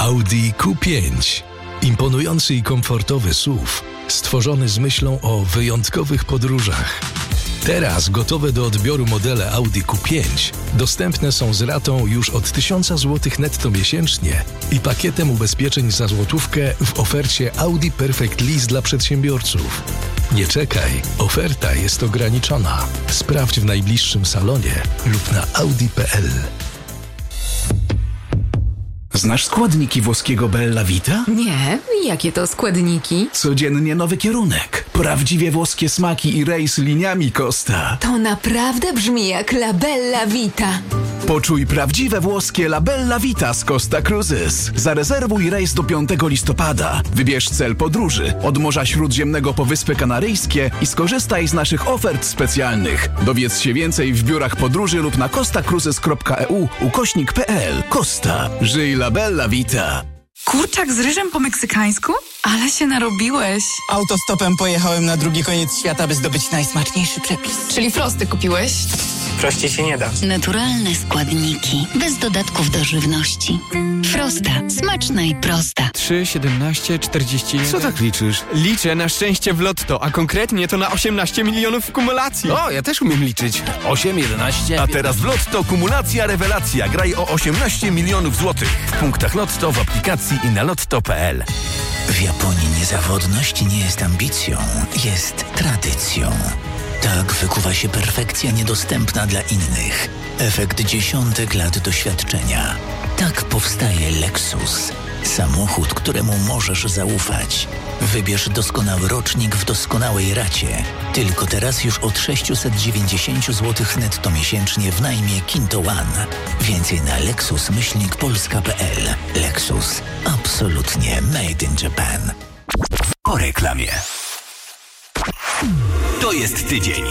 Audi Q5. Imponujący i komfortowy SUV, stworzony z myślą o wyjątkowych podróżach. Teraz gotowe do odbioru modele Audi Q5 dostępne są z ratą już od 1000 zł netto miesięcznie i pakietem ubezpieczeń za złotówkę w ofercie Audi Perfect Lease dla przedsiębiorców. Nie czekaj, oferta jest ograniczona. Sprawdź w najbliższym salonie lub na audi.pl. Znasz składniki włoskiego Bella Vita? Nie, jakie to składniki? Codziennie nowy kierunek. Prawdziwie włoskie smaki i rejs liniami Costa. To naprawdę brzmi jak La Bella Vita. Poczuj prawdziwe włoskie La Bella Vita z Costa Cruises. Zarezerwuj rejs do 5 listopada. Wybierz cel podróży od Morza Śródziemnego po Wyspy Kanaryjskie i skorzystaj z naszych ofert specjalnych. Dowiedz się więcej w biurach podróży lub na costacruises.eu/pl. Costa. Żyj La Bella Vita. Kurczak z ryżem po meksykańsku? Ale się narobiłeś. Autostopem pojechałem na drugi koniec świata, by zdobyć najsmaczniejszy przepis. Czyli frosty kupiłeś? Prościej się nie da. Naturalne składniki, bez dodatków do żywności. Frosta. Smaczna i prosta. 3, 17, 41... Co tak liczysz? Liczę na szczęście w lotto, a konkretnie to na 18 milionów w kumulacji. O, ja też umiem liczyć. 8, 11... A teraz w Lotto kumulacja rewelacja. Graj o 18 milionów złotych. W punktach Lotto, w aplikacji i na lotto.pl. W Japonii niezawodność nie jest ambicją, jest tradycją. Tak wykuwa się perfekcja niedostępna dla innych. Efekt dziesiątek lat doświadczenia. Tak powstaje Lexus. Samochód, któremu możesz zaufać. Wybierz doskonały rocznik w doskonałej racie. Tylko teraz już od 690 zł netto miesięcznie w najmie Kinto One. Więcej na lexus-polska.pl. Lexus. Absolutnie made in Japan. Po reklamie. To jest tydzień.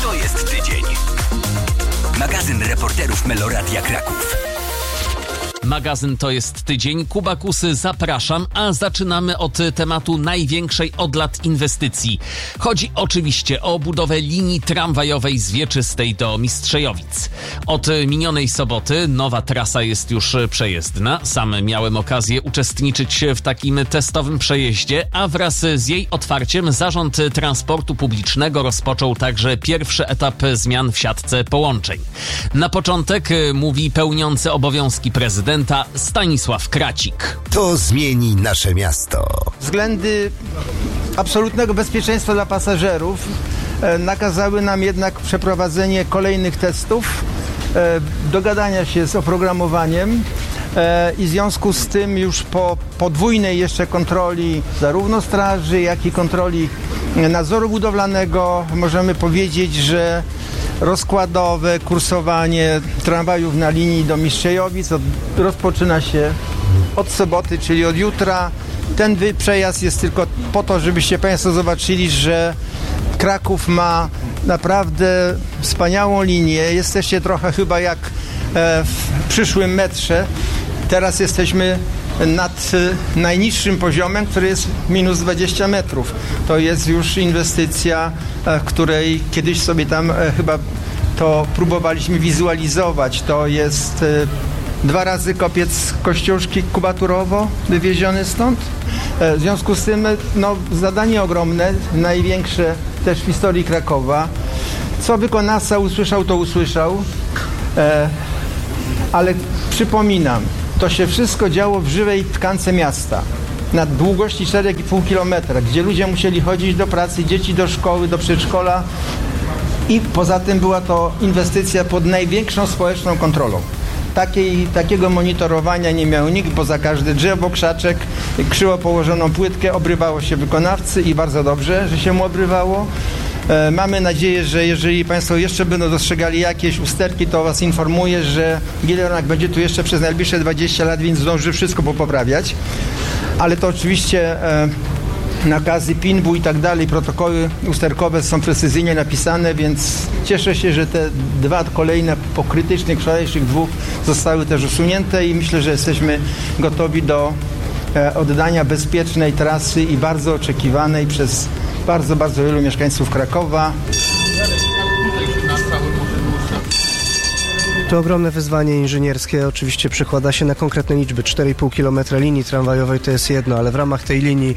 Magazyn reporterów Meloradia Kraków. Magazyn To jest tydzień. Kuba Kusy, zapraszam, a zaczynamy od tematu największej od lat inwestycji. Chodzi oczywiście o budowę linii tramwajowej z Wieczystej do Mistrzejowic. Od minionej soboty nowa trasa jest już przejezdna. Sam miałem okazję uczestniczyć w takim testowym przejeździe, a wraz z jej otwarciem Zarząd Transportu Publicznego rozpoczął także pierwszy etap zmian w siatce połączeń. Na początek mówi pełniący obowiązki prezydenta Stanisław Kracik. To zmieni nasze miasto. Względy absolutnego bezpieczeństwa dla pasażerów nakazały nam jednak przeprowadzenie kolejnych testów, dogadania się z oprogramowaniem i w związku z tym już po podwójnej jeszcze kontroli zarówno straży, jak i kontroli nadzoru budowlanego możemy powiedzieć, że rozkładowe kursowanie tramwajów na linii do Mistrzejowic rozpoczyna się od soboty, czyli od jutra. Ten przejazd jest tylko po to, żebyście Państwo zobaczyli, że Kraków ma naprawdę wspaniałą linię. Jesteście trochę chyba jak w przyszłym metrze. Teraz jesteśmy nad najniższym poziomem, który jest minus 20 metrów. To jest już inwestycja, której kiedyś sobie tam chyba to próbowaliśmy wizualizować. To jest 2 razy kopiec Kościuszki Kubaturowo wywieziony stąd. W związku z tym zadanie ogromne, największe też w historii Krakowa. Co wykonawca usłyszał, to usłyszał, ale przypominam, to się wszystko działo w żywej tkance miasta. Na długości 4,5 km, gdzie ludzie musieli chodzić do pracy, dzieci do szkoły, do przedszkola i poza tym była to inwestycja pod największą społeczną kontrolą. Takiego monitorowania nie miał nikt, poza każde drzewo, krzaczek, krzywo położoną płytkę obrywało się wykonawcy i bardzo dobrze, że się mu obrywało. Mamy nadzieję, że jeżeli Państwo jeszcze będą dostrzegali jakieś usterki, to Was informuję, że Gieleronak będzie tu jeszcze przez najbliższe 20 lat, więc zdąży wszystko poprawiać. Ale to oczywiście nakazy PINB-u i tak dalej, protokoły usterkowe są precyzyjnie napisane, więc cieszę się, że te 2 kolejne po krytycznych, wczorajszych 2 zostały też usunięte i myślę, że jesteśmy gotowi do oddania bezpiecznej trasy i bardzo oczekiwanej przez bardzo, bardzo wielu mieszkańców Krakowa. To ogromne wyzwanie inżynierskie oczywiście przekłada się na konkretne liczby. 4,5 km linii tramwajowej to jest jedno, ale w ramach tej linii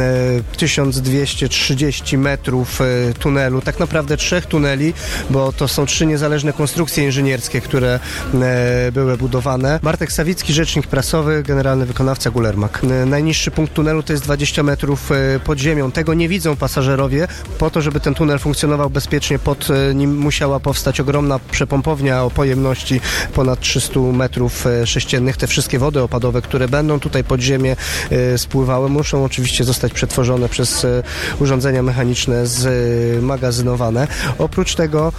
1230 metrów tunelu, tak naprawdę 3 tuneli, bo to są 3 niezależne konstrukcje inżynierskie, które były budowane. Bartek Sawicki, rzecznik prasowy, generalny wykonawca Gulermak. Najniższy punkt tunelu to jest 20 metrów pod ziemią. Tego nie widzą pasażerowie. Po to, żeby ten tunel funkcjonował bezpiecznie, pod nim musiała powstać ogromna przepompownia o pojemności ponad 300 metrów sześciennych. Te wszystkie wody opadowe, które będą tutaj pod ziemię spływały, muszą oczywiście zostać przetworzone przez urządzenia mechaniczne zmagazynowane. Oprócz tego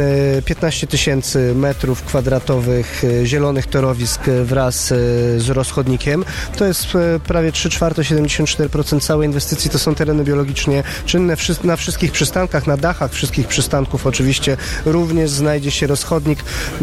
15 tysięcy metrów kwadratowych zielonych torowisk wraz z rozchodnikiem. To jest prawie 3/4, 74% całej inwestycji. To są tereny biologicznie czynne. Na wszystkich przystankach, na dachach wszystkich przystanków oczywiście również znajdzie się rozchodnik.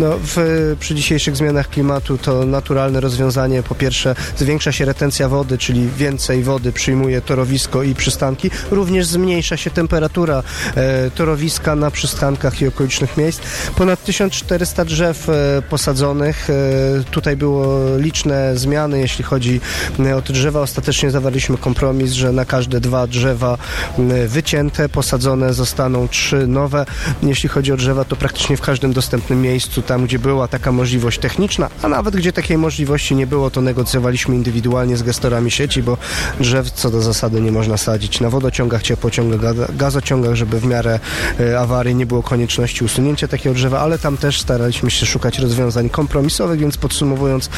Przy dzisiejszych zmianach klimatu to naturalne rozwiązanie. Po pierwsze, zwiększa się retencja wody, czyli więcej wody przyjmuje torowisko i przystanki. Również zmniejsza się temperatura torowiska na przystankach i okolicznych miejsc. Ponad 1400 drzew posadzonych. Tutaj było liczne zmiany, jeśli chodzi o te drzewa. Ostatecznie zawarliśmy kompromis, że na każde 2 drzewa wycięte, posadzone zostaną 3 nowe. Jeśli chodzi o drzewa, to praktycznie w każdym dostępnym miejscu, tam gdzie była taka możliwość techniczna, a nawet gdzie takiej możliwości nie było, to negocjowaliśmy indywidualnie z gestorami sieci, bo drzew co do zasady nie można sadzić na wodociągach, ciepłociągach, gazociągach, żeby w miarę awarii nie było konieczności usunięcia takiego drzewa, ale tam też staraliśmy się szukać rozwiązań kompromisowych, więc podsumowując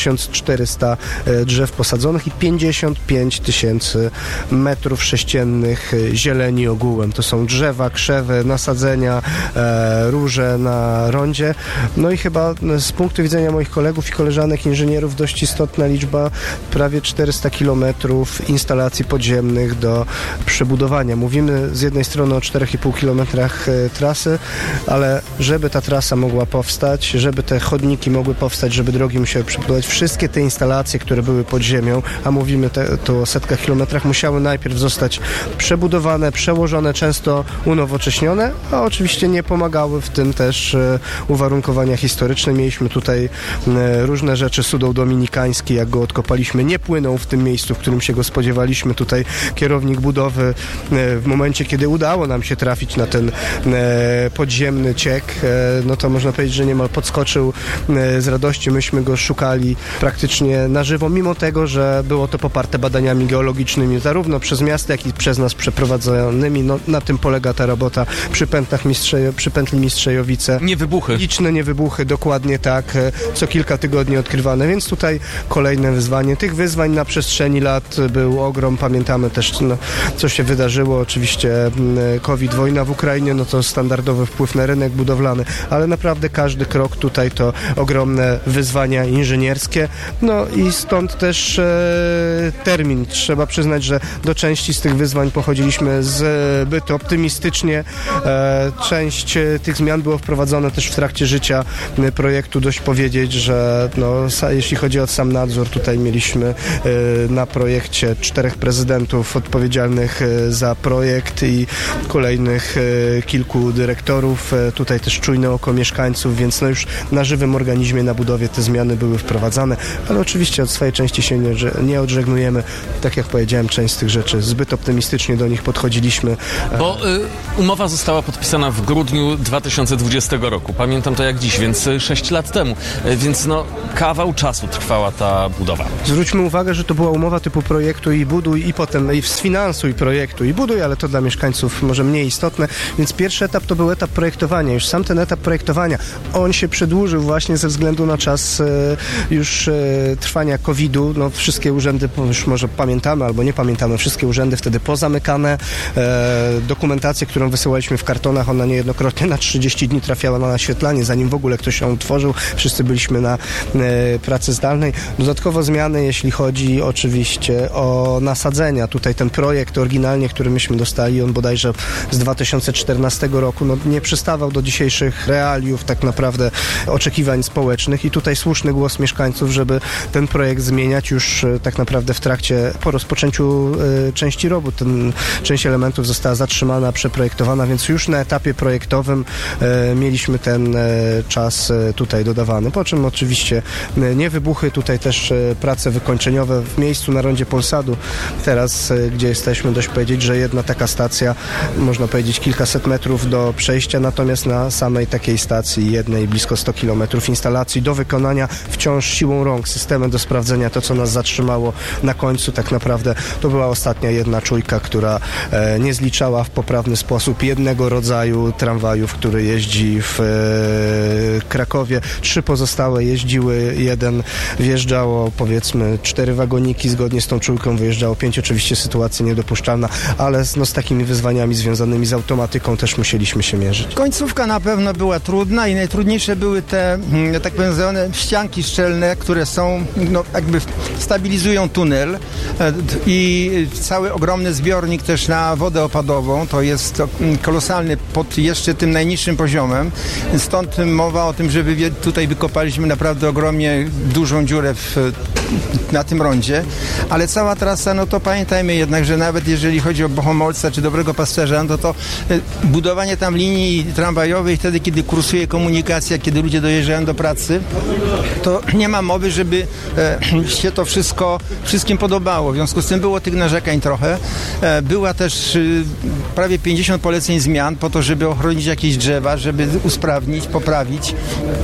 1400 drzew posadzonych i 55 tysięcy metrów sześciennych zieleni ogółem. To są drzewa, krzewy, nasadzenia, róże na rondzie. No i chyba z punktu widzenia moich kolegów i koleżanek inżynierów dość istotna liczba, prawie 400 kilometrów instalacji podziemnych do przebudowania. Mówimy z jednej strony o 4,5 kilometrach trasy, ale żeby ta trasa mogła powstać, żeby te chodniki mogły powstać, żeby drogi musiały przebudować, wszystkie te instalacje, które były pod ziemią, a mówimy tu o setkach kilometrach, musiały najpierw zostać przebudowane, przełożone, często unowocześnione, a oczywiście nie pomagały w tym też uwarunkowania historyczne. Mieliśmy tutaj różne rzeczy. Sudoł dominikański, jak go odkopaliśmy, nie płynął w tym miejscu, w którym się go spodziewaliśmy. Tutaj kierownik budowy w momencie, kiedy udało nam się trafić na ten podziemny ciek, no to można powiedzieć, że niemal podskoczył z radości. Myśmy go szukali praktycznie na żywo, mimo tego, że było to poparte badaniami geologicznymi, zarówno przez miasto, jak i przez nas przeprowadzonymi. No, na tym polega ta robota przy pętli Mistrzejowice. Niewybuchy. Liczne niewybuchy, dokładnie tak, co kilka tygodni odkrywane, więc tutaj kolejne wyzwanie. Tych wyzwań na przestrzeni lat był ogrom. Pamiętamy też, co się wydarzyło. Oczywiście COVID, wojna w Ukrainie, no to standardowy wpływ na rynek budowlany, ale naprawdę każdy krok tutaj to ogromne wyzwania inżynierskie. No i stąd też termin. Trzeba przyznać, że do części z tych wyzwań pochodziliśmy zbyt optymistycznie. Część tych zmian było wprowadzone też w trakcie życia projektu. Dość powiedzieć, że jeśli chodzi o sam nadzór, tutaj mieliśmy na projekcie 4 prezydentów odpowiedzialnych za projekt i kolejnych kilku dyrektorów. Tutaj też czujne oko mieszkańców, więc już na żywym organizmie na budowie te zmiany były wprowadzane, ale oczywiście od swojej części się nie odżegnujemy. Tak jak powiedziałem, część z tych rzeczy zbyt optymistycznie do nich podchodziliśmy. Bo umowa została podpisana w grudniu 2020 roku. Pamiętam to jak dziś, więc 6 lat temu. Więc kawał czasu trwała ta budowa. Zwróćmy uwagę, że to była umowa typu projektu i buduj, i potem i sfinansuj projektu i buduj, ale to dla mieszkańców może mniej istotne, więc pierwszy etap to był etap projektowania. Już sam ten etap projektowania, on się przedłużył właśnie ze względu na czas już trwania COVID-u. Wszystkie urzędy, już może pamiętamy albo nie pamiętamy, wszystkie urzędy wtedy pozamykane. Dokumentację, którą wysyłaliśmy w kartonach, ona niejednokrotnie na 30 dni trafiała na naświetlanie, zanim w ogóle ktoś ją utworzył. Wszyscy byliśmy na pracy zdalnej. Dodatkowo zmiany, jeśli chodzi oczywiście o nasadzenia. Tutaj ten projekt oryginalnie, który myśmy dostali, on bodajże z 2014 roku, nie przystawał do dzisiejszych realiów tak naprawdę oczekiwań społecznych i tutaj słuszny głos mieszkańców, żeby ten projekt zmieniać już tak naprawdę po rozpoczęciu części robót. Część elementów została zatrzymana, przeprojektowana, więc już na etapie projektowym mieliśmy ten czas czas tutaj dodawany, po czym oczywiście nie wybuchy, tutaj też prace wykończeniowe w miejscu na rondzie Polsadu, teraz gdzie jesteśmy, dość powiedzieć, że jedna taka stacja, można powiedzieć kilkaset metrów do przejścia, natomiast na samej takiej stacji jednej blisko 100 km instalacji do wykonania wciąż siłą rąk, systemem do sprawdzenia, to co nas zatrzymało na końcu tak naprawdę to była ostatnia jedna czujka, która nie zliczała w poprawny sposób jednego rodzaju tramwajów, który jeździ w Krakowie. 3 pozostałe jeździły, jeden wjeżdżało powiedzmy 4 wagoniki, zgodnie z tą czujką wyjeżdżało 5, oczywiście sytuacja niedopuszczalna, ale z takimi wyzwaniami związanymi z automatyką też musieliśmy się mierzyć. Końcówka na pewno była trudna i najtrudniejsze były te, tak powiem, ścianki szczelne, które są, jakby stabilizują tunel i cały ogromny zbiornik też na wodę opadową, to jest kolosalny pod jeszcze tym najniższym poziomem, stąd mowa o tym, że tutaj wykopaliśmy naprawdę ogromnie dużą dziurę na tym rondzie, ale cała trasa, to pamiętajmy jednak, że nawet jeżeli chodzi o Bohomolca czy Dobrego Pasterza, to budowanie tam linii tramwajowej wtedy, kiedy kursuje komunikacja, kiedy ludzie dojeżdżają do pracy, to nie ma mowy, żeby się to wszystkim podobało. W związku z tym było tych narzekań trochę. Była też prawie 50 poleceń zmian po to, żeby ochronić jakieś drzewa, żeby usprawnić, poprawić,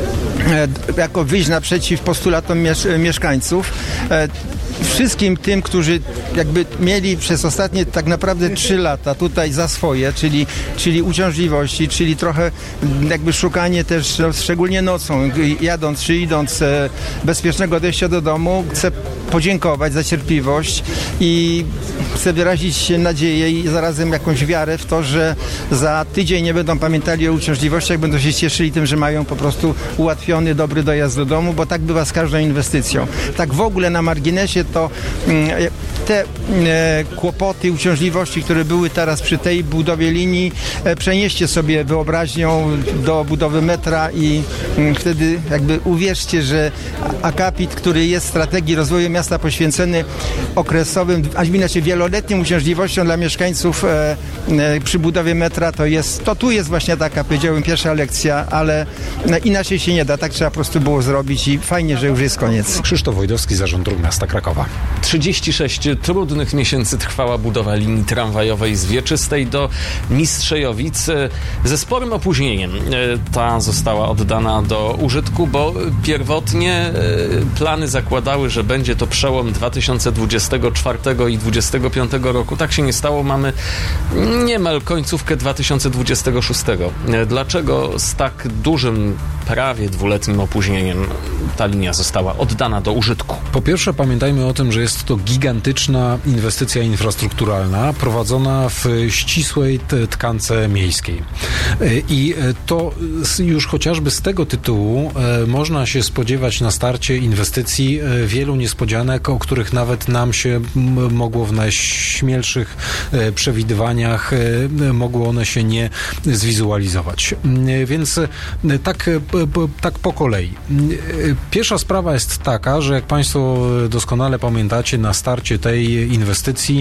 jako wyjść naprzeciw postulatom mieszkańców. Wszystkim tym, którzy jakby mieli przez ostatnie tak naprawdę 3 lata tutaj za swoje, czyli uciążliwości, czyli trochę jakby szukanie też, szczególnie nocą, jadąc czy idąc, bezpiecznego odejścia do domu, chcę podziękować za cierpliwość i chcę wyrazić nadzieję i zarazem jakąś wiarę w to, że za tydzień nie będą pamiętali o uciążliwościach, będą się cieszyli tym, że mają po prostu ułatwiony, dobry dojazd do domu, bo tak bywa z każdą inwestycją. Tak w ogóle na marginesie to te kłopoty, uciążliwości, które były teraz przy tej budowie linii, przenieście sobie wyobraźnią do budowy metra i wtedy jakby uwierzcie, że akapit, który jest w strategii rozwoju miasta poświęcony okresowym, a inaczej wieloletnim uciążliwościom dla mieszkańców przy budowie metra, to tu jest właśnie taka, powiedziałbym, pierwsza lekcja, ale inaczej się nie da, tak trzeba po prostu było zrobić i fajnie, że już jest koniec. Krzysztof Wojdowski, Zarząd Dróg Miasta Krakowa. 36 trudnych miesięcy trwała budowa linii tramwajowej z Wieczystej do Mistrzejowic. Ze sporym opóźnieniem ta została oddana do użytku, bo pierwotnie plany zakładały, że będzie to przełom 2024 i 2025 roku. Tak się nie stało. Mamy niemal końcówkę 2026. Dlaczego z tak dużym, prawie 2-letnim opóźnieniem ta linia została oddana do użytku? Po pierwsze, pamiętajmy o tym, że jest to gigantyczna inwestycja infrastrukturalna prowadzona w ścisłej tkance miejskiej. I to już chociażby z tego tytułu można się spodziewać na starcie inwestycji wielu niespodzianek, o których nawet nam się mogło w najśmielszych przewidywaniach mogły one się nie zwizualizować. Więc tak po kolei. Pierwsza sprawa jest taka, że jak Państwo doskonale pamiętacie, na starcie tej inwestycji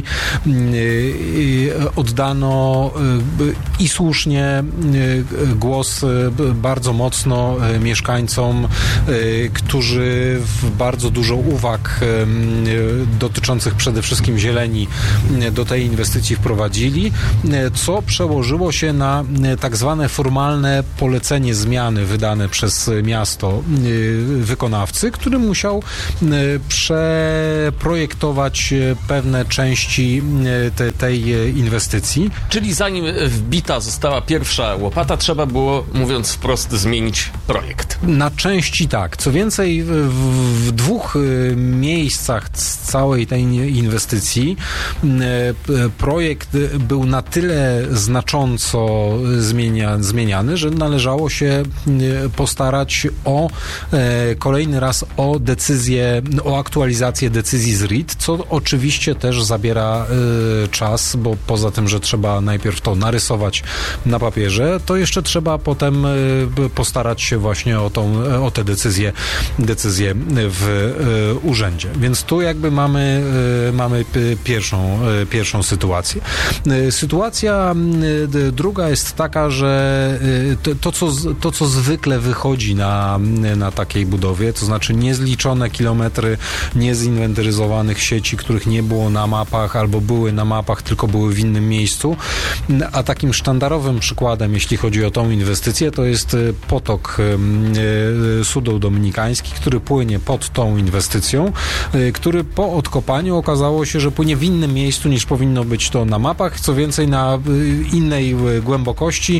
oddano i słusznie głos bardzo mocno mieszkańcom, którzy bardzo dużo uwag dotyczących przede wszystkim zieleni do tej inwestycji wprowadzili, co przełożyło się na tak zwane formalne polecenie zmiany wydane przez miasto wykonawcy, który musiał przeprojektować pewne części tej inwestycji. Czyli zanim wbita została pierwsza łopata, trzeba było, mówiąc wprost, zmienić projekt. Na części tak. Co więcej, w 2 miejscach z całej tej inwestycji projekt był na tyle znacząco zmieniany, że należało się postarać o kolejny raz o aktualizację decyzji z RIT, co oczywiście też zabiera czas, bo poza tym, że trzeba najpierw to narysować na papierze, to jeszcze trzeba potem postarać się właśnie o tę decyzję urzędzie. Więc tu jakby mamy pierwszą sytuację. Sytuacja druga jest taka, że to co zwykle wychodzi na takiej budowie, to znaczy niezliczone kilometry niezinwentaryzowanych sieci, których nie było na mapach, albo były na mapach, tylko były w innym miejscu. A takim sztandarowym przykładem, jeśli chodzi o tą inwestycję, to jest potok Sudeł Dominikański, który płynie pod tą inwestycją, który po odkopaniu okazało się, że płynie w innym miejscu niż powinno być to na mapach, co więcej na innej głębokości.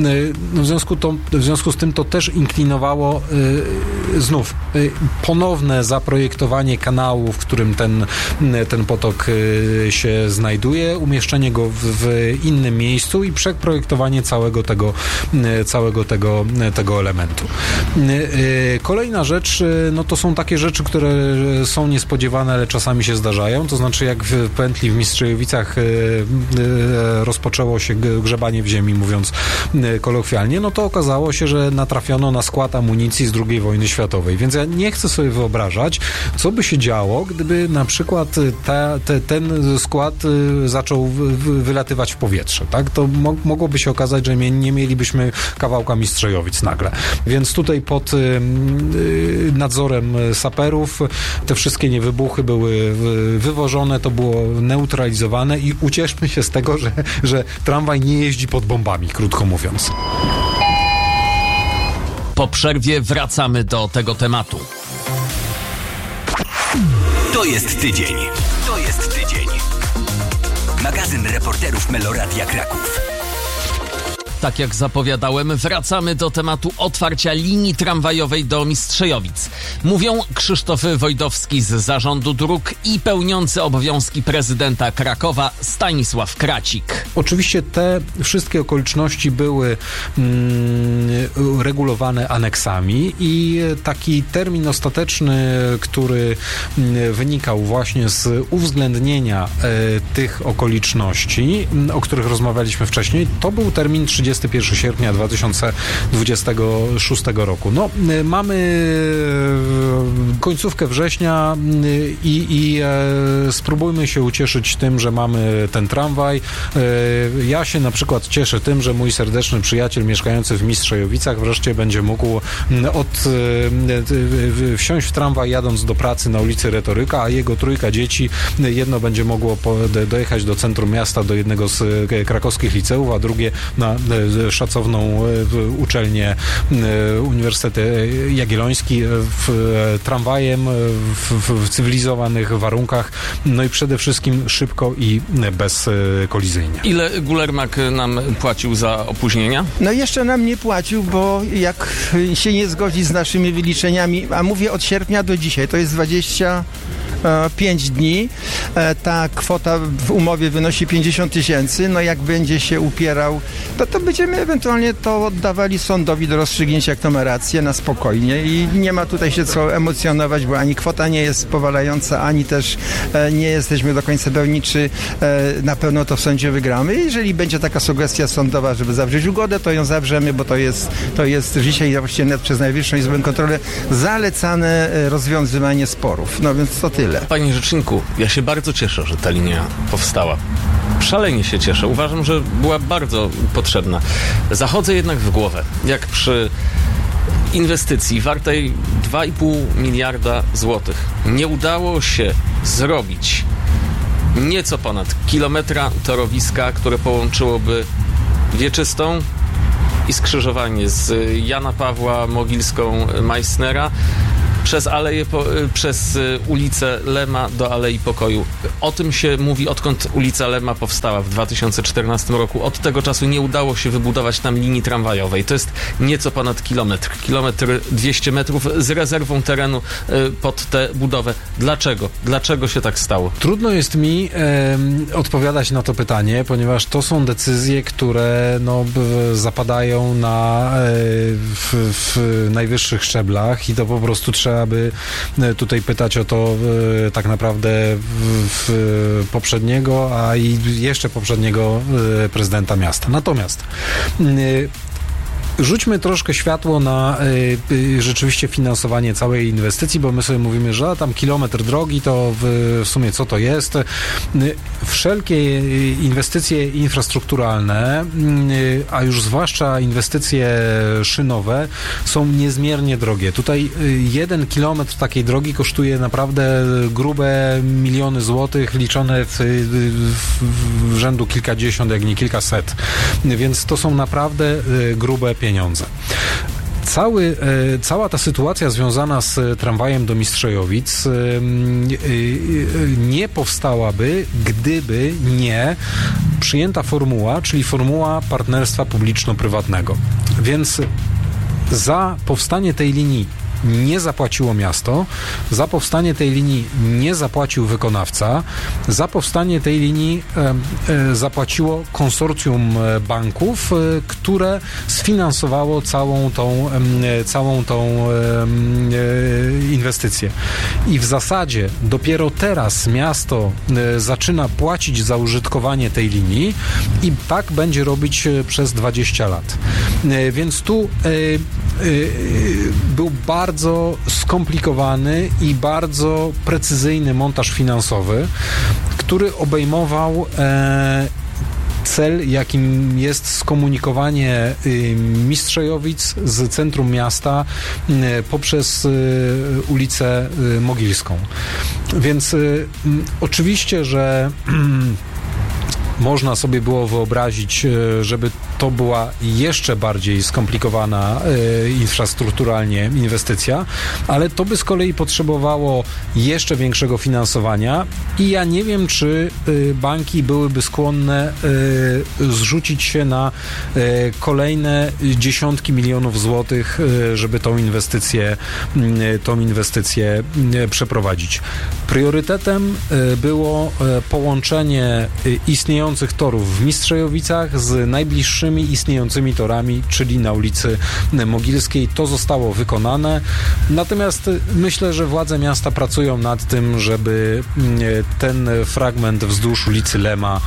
W związku z tym to też inklinowało znów ponowne zaprojektowanie kanału, w którym ten potok się znajduje, umieszczenie go w innym miejscu i przeprojektowanie całego tego elementu. Kolejna rzecz, no to są takie rzeczy, które są niespodziewane, ale czasami się zdarzają, to znaczy jak w pętli w Mistrzejowicach rozpoczęło się grzebanie w ziemi, mówiąc kolokwialnie, no to okazało się, że natrafiono na skład amunicji z II wojny światowej, więc ja nie chcę sobie wyobrażać, co by się działo, gdyby na przykład ten skład zaczął wylatywać w powietrze, tak? To mogłoby się okazać, że nie mielibyśmy kawałka Mistrzejowic nagle. Więc tutaj pod nadzorem saperów te wszystkie niewybuchy były wywożone, to było neutralizowane i ucieszmy się z tego, że tramwaj nie jeździ pod bombami, krótko mówiąc. Po przerwie wracamy do tego tematu. To jest tydzień. Magazyn reporterów Meloradia Kraków. Tak jak zapowiadałem, wracamy do tematu otwarcia linii tramwajowej do Mistrzejowic. Mówią Krzysztof Wojdowski z Zarządu Dróg i pełniący obowiązki prezydenta Krakowa Stanisław Kracik. Oczywiście te wszystkie okoliczności były regulowane aneksami i taki termin ostateczny, który wynikał właśnie z uwzględnienia tych okoliczności, o których rozmawialiśmy wcześniej, to był termin 31 sierpnia 2026 roku. No, mamy końcówkę września i spróbujmy się ucieszyć tym, że mamy ten tramwaj. Ja się na przykład cieszę tym, że mój serdeczny przyjaciel mieszkający w Mistrzejowicach wreszcie będzie mógł wsiąść w tramwaj jadąc do pracy na ulicy Retoryka, a jego 3 dzieci, jedno będzie mogło dojechać do centrum miasta, do jednego z krakowskich liceów, a drugie na szacowną uczelnię Uniwersytet Jagielloński tramwajem w cywilizowanych warunkach, no i przede wszystkim szybko i bezkolizyjnie. Ile Gulermak nam płacił za opóźnienia? No jeszcze nam nie płacił, bo jak się nie zgodzi z naszymi wyliczeniami, a mówię od sierpnia do dzisiaj, to jest 25 dni. Ta kwota w umowie wynosi 50 000. No jak będzie się upierał, to będziemy ewentualnie to oddawali sądowi do rozstrzygnięcia, jak to ma rację, na spokojnie i nie ma tutaj się co emocjonować, bo ani kwota nie jest powalająca, ani też nie jesteśmy do końca pewni, czy na pewno to w sądzie wygramy. Jeżeli będzie taka sugestia sądowa, żeby zawrzeć ugodę, to ją zawrzemy, bo to jest dzisiaj właściwie nawet przez Najwyższą Izbę Kontroli zalecane rozwiązywanie sporów. No więc to tyle. Panie rzeczniku, ja się bardzo cieszę, że ta linia powstała. Szalenie się cieszę. Uważam, że była bardzo potrzebna. Zachodzę jednak w głowę, jak przy inwestycji wartej 2,5 miliarda złotych nie udało się zrobić nieco ponad kilometra torowiska, które połączyłoby Wieczystą i skrzyżowanie z Jana Pawła Mogilską Meissnera przez ulicę Lema do Alei Pokoju. O tym się mówi, odkąd ulica Lema powstała w 2014 roku. Od tego czasu nie udało się wybudować tam linii tramwajowej. To jest nieco ponad kilometr. 200 metrów z rezerwą terenu pod tę budowę. Dlaczego? Dlaczego się tak stało? Trudno jest mi odpowiadać na to pytanie, ponieważ to są decyzje, które zapadają w najwyższych szczeblach i to po prostu trzeba by tutaj pytać o to tak naprawdę poprzedniego, a i jeszcze poprzedniego prezydenta miasta. Natomiast Rzućmy troszkę światło na rzeczywiście finansowanie całej inwestycji, bo my sobie mówimy, że tam kilometr drogi to w sumie co to jest. Wszelkie inwestycje infrastrukturalne, a już zwłaszcza inwestycje szynowe są niezmiernie drogie. Tutaj 1 kilometr takiej drogi kosztuje naprawdę grube miliony złotych, liczone w rzędu kilkadziesiąt, jak nie kilkaset. Więc to są naprawdę grube pieniądze. Cała ta sytuacja związana z tramwajem do Mistrzejowic nie powstałaby, gdyby nie przyjęta formuła, czyli formuła partnerstwa publiczno-prywatnego. Więc za powstanie tej linii nie zapłaciło miasto, za powstanie tej linii nie zapłacił wykonawca, za powstanie tej linii zapłaciło konsorcjum banków, które sfinansowało całą tą inwestycję. I w zasadzie dopiero teraz miasto zaczyna płacić za użytkowanie tej linii i tak będzie robić przez 20 lat. Więc tu był bardzo skomplikowany i bardzo precyzyjny montaż finansowy, który obejmował cel, jakim jest skomunikowanie Mistrzejowic z centrum miasta poprzez ulicę Mogilską. Więc oczywiście, że można sobie było wyobrazić, żeby to była jeszcze bardziej skomplikowana infrastrukturalnie inwestycja, ale to by z kolei potrzebowało jeszcze większego finansowania i ja nie wiem, czy banki byłyby skłonne zrzucić się na kolejne dziesiątki milionów złotych, żeby tą inwestycję przeprowadzić. Priorytetem było połączenie istniejących torów w Mistrzejowicach z najbliższymi istniejącymi torami, czyli na ulicy Mogilskiej. To zostało wykonane. Natomiast myślę, że władze miasta pracują nad tym, żeby ten fragment wzdłuż ulicy Lema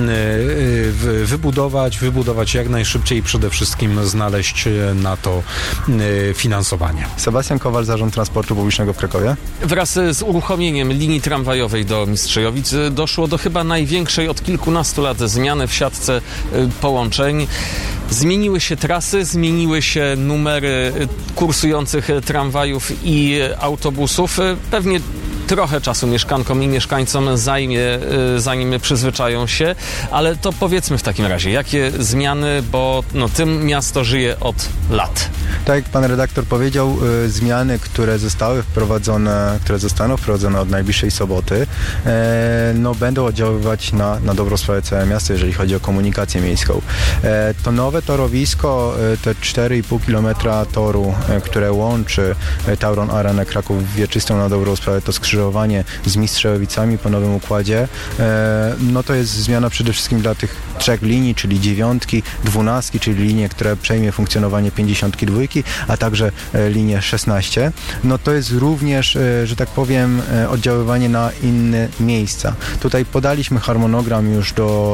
wybudować jak najszybciej i przede wszystkim znaleźć na to finansowanie. Sebastian Kowal, Zarząd Transportu Publicznego w Krakowie. Wraz z uruchomieniem linii tramwajowej do Mistrzejowic doszło do chyba największej od kilkunastu lat zmiany w siatce połączeń. Zmieniły się trasy, zmieniły się numery kursujących tramwajów i autobusów. Pewnie trochę czasu mieszkankom i mieszkańcom zajmie, zanim przyzwyczają się, ale to powiedzmy w takim razie, jakie zmiany, bo tym miasto żyje od lat. Tak jak pan redaktor powiedział, zmiany, które zostaną wprowadzone od najbliższej soboty, będą oddziaływać na dobrą sprawę całe miasto, jeżeli chodzi o komunikację miejską. To nowe torowisko, te 4,5 km toru, które łączy Tauron Arenę Kraków-Wieczystą na dobrą sprawę, to skrzyżowanie z Mistrzejowicami po nowym układzie, to jest zmiana przede wszystkim dla tych 3 linii, czyli 9, 12, czyli linie, które przejmie funkcjonowanie 52, a także linię 16. To jest również, że tak powiem, oddziaływanie na inne miejsca. Tutaj podaliśmy harmonogram już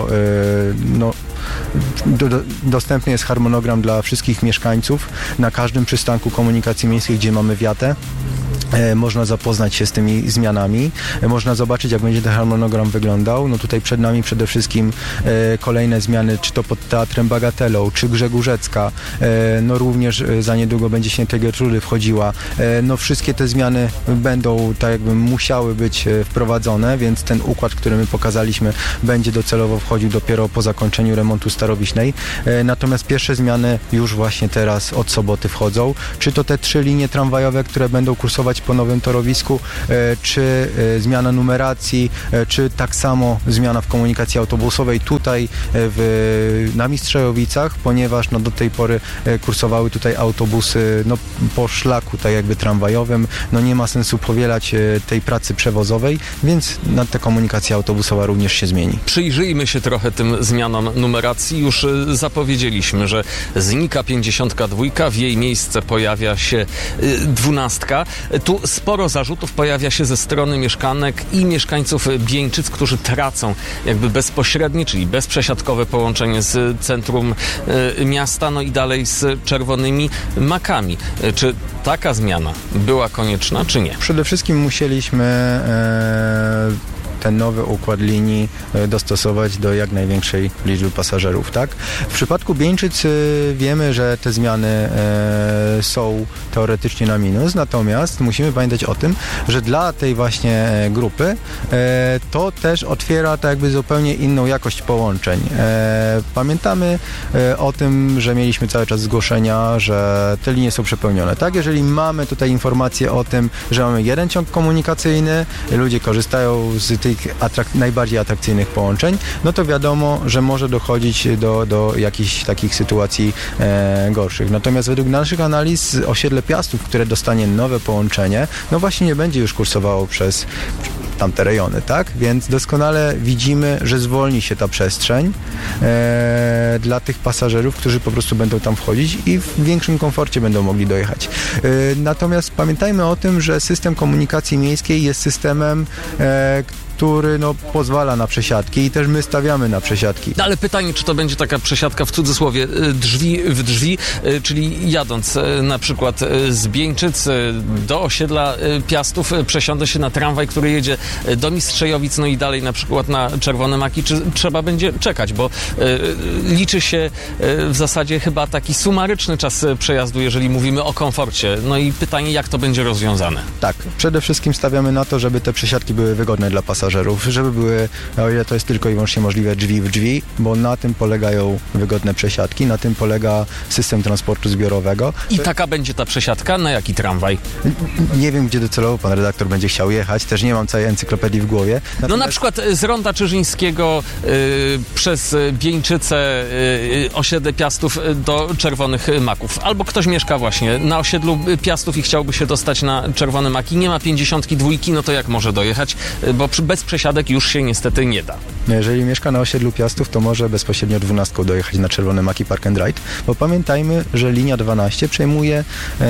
dostępny jest harmonogram dla wszystkich mieszkańców na każdym przystanku komunikacji miejskiej, gdzie mamy wiatę. Można zapoznać się z tymi zmianami, można zobaczyć, jak będzie ten harmonogram wyglądał. Tutaj przed nami przede wszystkim kolejne zmiany, czy to pod Teatrem Bagatelą, czy Grzegórzecka, również za niedługo będzie Świętej Gertrudy wchodziła. Wszystkie te zmiany będą tak jakby musiały być wprowadzone, więc ten układ, który my pokazaliśmy, będzie docelowo wchodził dopiero po zakończeniu remontu Starowiśnej. Natomiast pierwsze zmiany już właśnie teraz od soboty wchodzą. Czy to te 3 linie tramwajowe, które będą kursować po nowym torowisku, czy zmiana numeracji, czy tak samo zmiana w komunikacji autobusowej tutaj na Mistrzejowicach, ponieważ do tej pory kursowały tutaj autobusy po szlaku tak jakby tramwajowym. Nie ma sensu powielać tej pracy przewozowej, więc ta komunikacja autobusowa również się zmieni. Przyjrzyjmy się trochę tym zmianom numeracji. Już zapowiedzieliśmy, że znika 52, w jej miejsce pojawia się 12. Tu Tu sporo zarzutów pojawia się ze strony mieszkanek i mieszkańców Bieńczyc, którzy tracą jakby bezpośrednie, czyli bezprzesiadkowe połączenie z centrum miasta, no i dalej z Czerwonymi Makami. Czy taka zmiana była konieczna, czy nie? Przede wszystkim musieliśmy ten nowy układ linii dostosować do jak największej liczby pasażerów, tak? W przypadku Bieńczyc wiemy, że te zmiany są teoretycznie na minus, natomiast musimy pamiętać o tym, że dla tej właśnie grupy to też otwiera tak jakby zupełnie inną jakość połączeń. Pamiętamy o tym, że mieliśmy cały czas zgłoszenia, że te linie są przepełnione, tak? Jeżeli mamy tutaj informację o tym, że mamy jeden ciąg komunikacyjny, ludzie korzystają z tych najbardziej atrakcyjnych połączeń, no to wiadomo, że może dochodzić do jakichś takich sytuacji gorszych. Natomiast według naszych analiz osiedle Piastów, które dostanie nowe połączenie, no właśnie nie będzie już kursowało przez tamte rejony, tak? Więc doskonale widzimy, że zwolni się ta przestrzeń dla tych pasażerów, którzy po prostu będą tam wchodzić i w większym komforcie będą mogli dojechać. Natomiast pamiętajmy o tym, że system komunikacji miejskiej jest systemem, który pozwala na przesiadki i też my stawiamy na przesiadki. Ale pytanie, czy to będzie taka przesiadka w cudzysłowie drzwi w drzwi, czyli jadąc na przykład z Bieńczyc do osiedla Piastów, przesiądę się na tramwaj, który jedzie do Mistrzejowic, no i dalej na przykład na Czerwone Maki, czy trzeba będzie czekać, bo liczy się w zasadzie chyba taki sumaryczny czas przejazdu, jeżeli mówimy o komforcie. No i pytanie, jak to będzie rozwiązane? Tak, przede wszystkim stawiamy na to, żeby te przesiadki były wygodne dla pasażerów, żeby były, o ile to jest tylko i wyłącznie możliwe, drzwi w drzwi, bo na tym polegają wygodne przesiadki, na tym polega system transportu zbiorowego. I taka będzie ta przesiadka? Na jaki tramwaj? Nie wiem, gdzie docelowo pan redaktor będzie chciał jechać, też nie mam całej encyklopedii w głowie. Natomiast... No na przykład z Ronda Czyżyńskiego przez Bieńczyce, osiedle Piastów do Czerwonych Maków. Albo ktoś mieszka właśnie na osiedlu Piastów i chciałby się dostać na Czerwone Maki, nie ma 52, no to jak może dojechać? Bo bez przesiadek już się niestety nie da. Jeżeli mieszka na osiedlu Piastów, to może bezpośrednio 12 dojechać na Czerwone Maki Park and Ride, bo pamiętajmy, że linia 12 przejmuje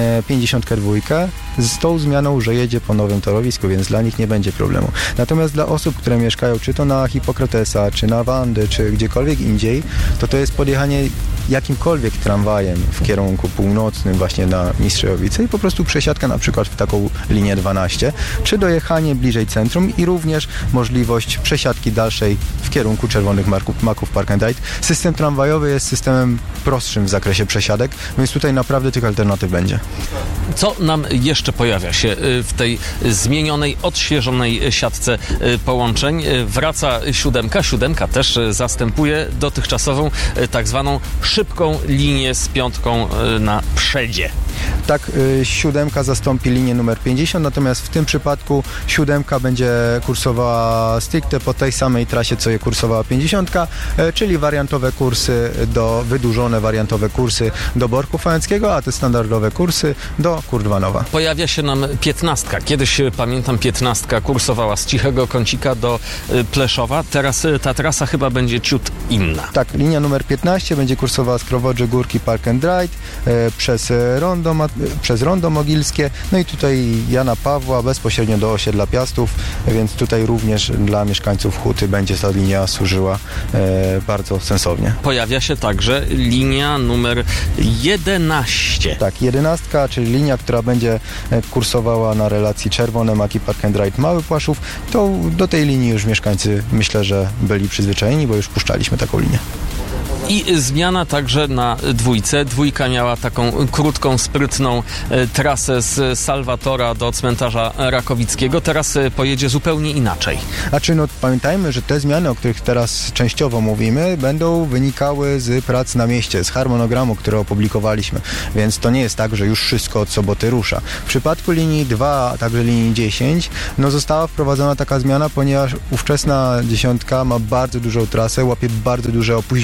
52 z tą zmianą, że jedzie po nowym torowisku, więc dla nich nie będzie problemu. Natomiast dla osób, które mieszkają czy to na Hipokratesa, czy na Wandy, czy gdziekolwiek indziej, to jest podjechanie jakimkolwiek tramwajem w kierunku północnym właśnie na Mistrzejowice i po prostu przesiadka na przykład w taką linię 12, czy dojechanie bliżej centrum i również możliwość przesiadki dalszej w kierunku Czerwonych Maków Park and Ride. System tramwajowy jest systemem prostszym w zakresie przesiadek, więc tutaj naprawdę tych alternatyw będzie. Co nam jeszcze pojawia się w tej zmienionej, odświeżonej siatce połączeń? Wraca siódemka. Siódemka też zastępuje dotychczasową tak zwaną szybką linię z piątką na przedzie. Tak, siódemka zastąpi linię numer 50, natomiast w tym przypadku siódemka będzie kursowała stricte po tej samej trasie, co je kursowała 50, czyli wydłużone wariantowe kursy do Borku Fałęckiego, a te standardowe kursy do Kurdwanowa. Pojawia się nam 15. Kiedyś, pamiętam, 15 kursowała z Cichego Kącika do Pleszowa. Teraz ta trasa chyba będzie ciut inna. Tak, linia numer 15 będzie kursowała z Krowodrzy Górki Park and Ride przez Rondo Mogilskie, no i tutaj Jana Pawła bezpośrednio do osiedla Piastów, więc tutaj również dla mieszkańców Huty będzie ta linia służyła bardzo sensownie. Pojawia się także linia numer 11. Tak, 11, czyli linia, która będzie kursowała na relacji Czerwone Maki Park and Ride Mały Płaszów, to do tej linii już mieszkańcy myślę, że byli przyzwyczajeni, bo już puszczaliśmy taką linię. I zmiana także na dwójce. Dwójka miała taką krótką, sprytną trasę z Salwatora do cmentarza Rakowickiego. Teraz pojedzie zupełnie inaczej. Znaczy, pamiętajmy, że te zmiany, o których teraz częściowo mówimy, będą wynikały z prac na mieście, z harmonogramu, który opublikowaliśmy. Więc to nie jest tak, że już wszystko od soboty rusza. W przypadku linii 2, a także linii 10, została wprowadzona taka zmiana, ponieważ ówczesna 10 ma bardzo dużą trasę, łapie bardzo duże opóźnienia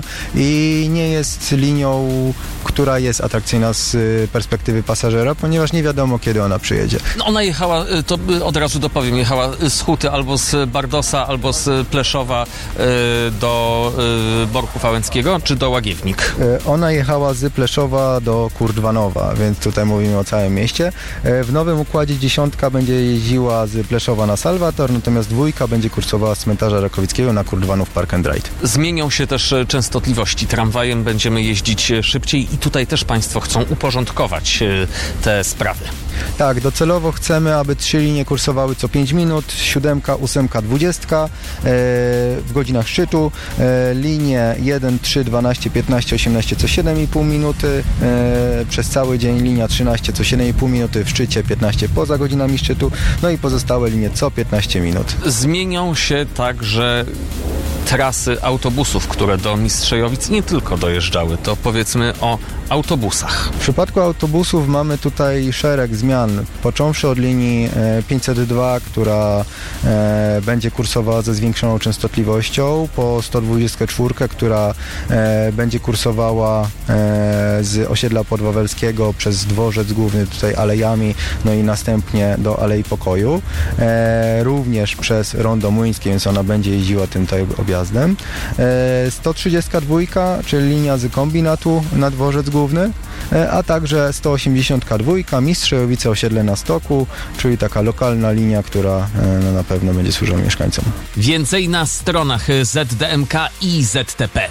i nie jest linią, która jest atrakcyjna z perspektywy pasażera, ponieważ nie wiadomo, kiedy ona przyjedzie. No ona jechała, to od razu dopowiem, jechała z Huty albo z Bardosa, albo z Pleszowa do Borku Wałęckiego, czy do Łagiewnik? Ona jechała z Pleszowa do Kurdwanowa, więc tutaj mówimy o całym mieście. W nowym układzie 10 będzie jeździła z Pleszowa na Salwator, natomiast 2 będzie kursowała z cmentarza Rakowickiego na Kurdwanów Park and Ride. Zmienią się też częstotliwości. Tramwajem będziemy jeździć szybciej i tutaj też Państwo chcą uporządkować te sprawy. Tak, docelowo chcemy, aby 3 linie kursowały co 5 minut, 7, 8, 20 w godzinach szczytu, linie 1, 3, 12, 15, 18 co 7,5 minuty, przez cały dzień linia 13 co 7,5 minuty, w szczycie 15 poza godzinami szczytu, no i pozostałe linie co 15 minut. Zmienią się także trasy autobusów, które do Mistrzejowic nie tylko dojeżdżały, to powiedzmy o autobusach. W przypadku autobusów mamy tutaj szereg zmian, począwszy od linii 502, która będzie kursowała ze zwiększoną częstotliwością, po 124, która będzie kursowała z osiedla Podwawelskiego przez dworzec główny tutaj alejami, no i następnie do Alei Pokoju, również przez Rondo Młyńskie, więc ona będzie jeździła tym tutaj objazdem. 132, czyli linia z kombinatu na dworzec główny, a także 182, Mistrzejowice osiedle na Stoku, czyli taka lokalna linia, która na pewno będzie służyła mieszkańcom. Więcej na stronach ZDMK i ZTP.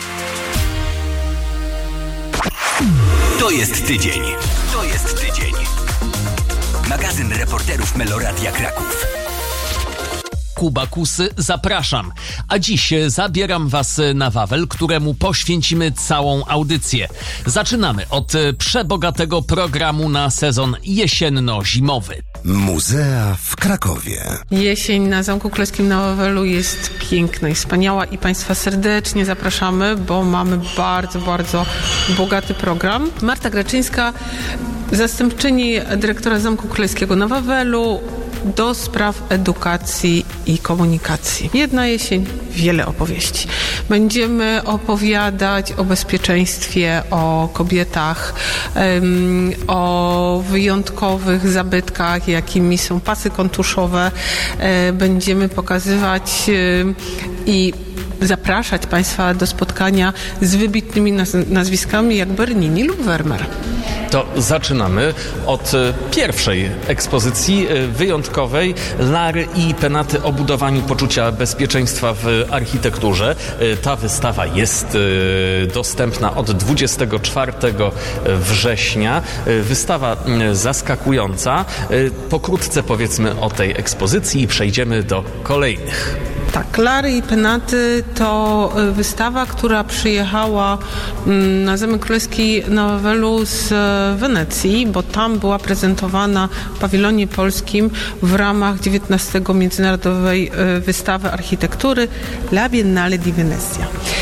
To jest tydzień. To jest tydzień. Magazyn reporterów Meloradia Kraków. Kuba Kusy, zapraszam. A dziś zabieram Was na Wawel, któremu poświęcimy całą audycję. Zaczynamy od przebogatego programu na sezon jesienno-zimowy. Muzea w Krakowie. Jesień na Zamku Królewskim na Wawelu jest piękna i wspaniała i Państwa serdecznie zapraszamy, bo mamy bardzo, bardzo bogaty program. Marta Graczyńska, zastępczyni dyrektora Zamku Królewskiego na Wawelu, do spraw edukacji i komunikacji. Jedna jesień, wiele opowieści. Będziemy opowiadać o bezpieczeństwie, o kobietach, o wyjątkowych zabytkach, jakimi są pasy kontuszowe. Będziemy pokazywać i zapraszać Państwa do spotkania z wybitnymi nazwiskami jak Bernini lub Vermeer. To zaczynamy od pierwszej ekspozycji wyjątkowej Lary i Penaty o budowaniu poczucia bezpieczeństwa w architekturze. Ta wystawa jest dostępna od 24 września. Wystawa zaskakująca. Pokrótce powiedzmy o tej ekspozycji i przejdziemy do kolejnych. Tak, Lary i Penaty to wystawa, która przyjechała na Zamek Królewski na Wawelu z Wenecji, bo tam była prezentowana w pawilonie polskim w ramach 19. Międzynarodowej Wystawy Architektury La Biennale di Venezia.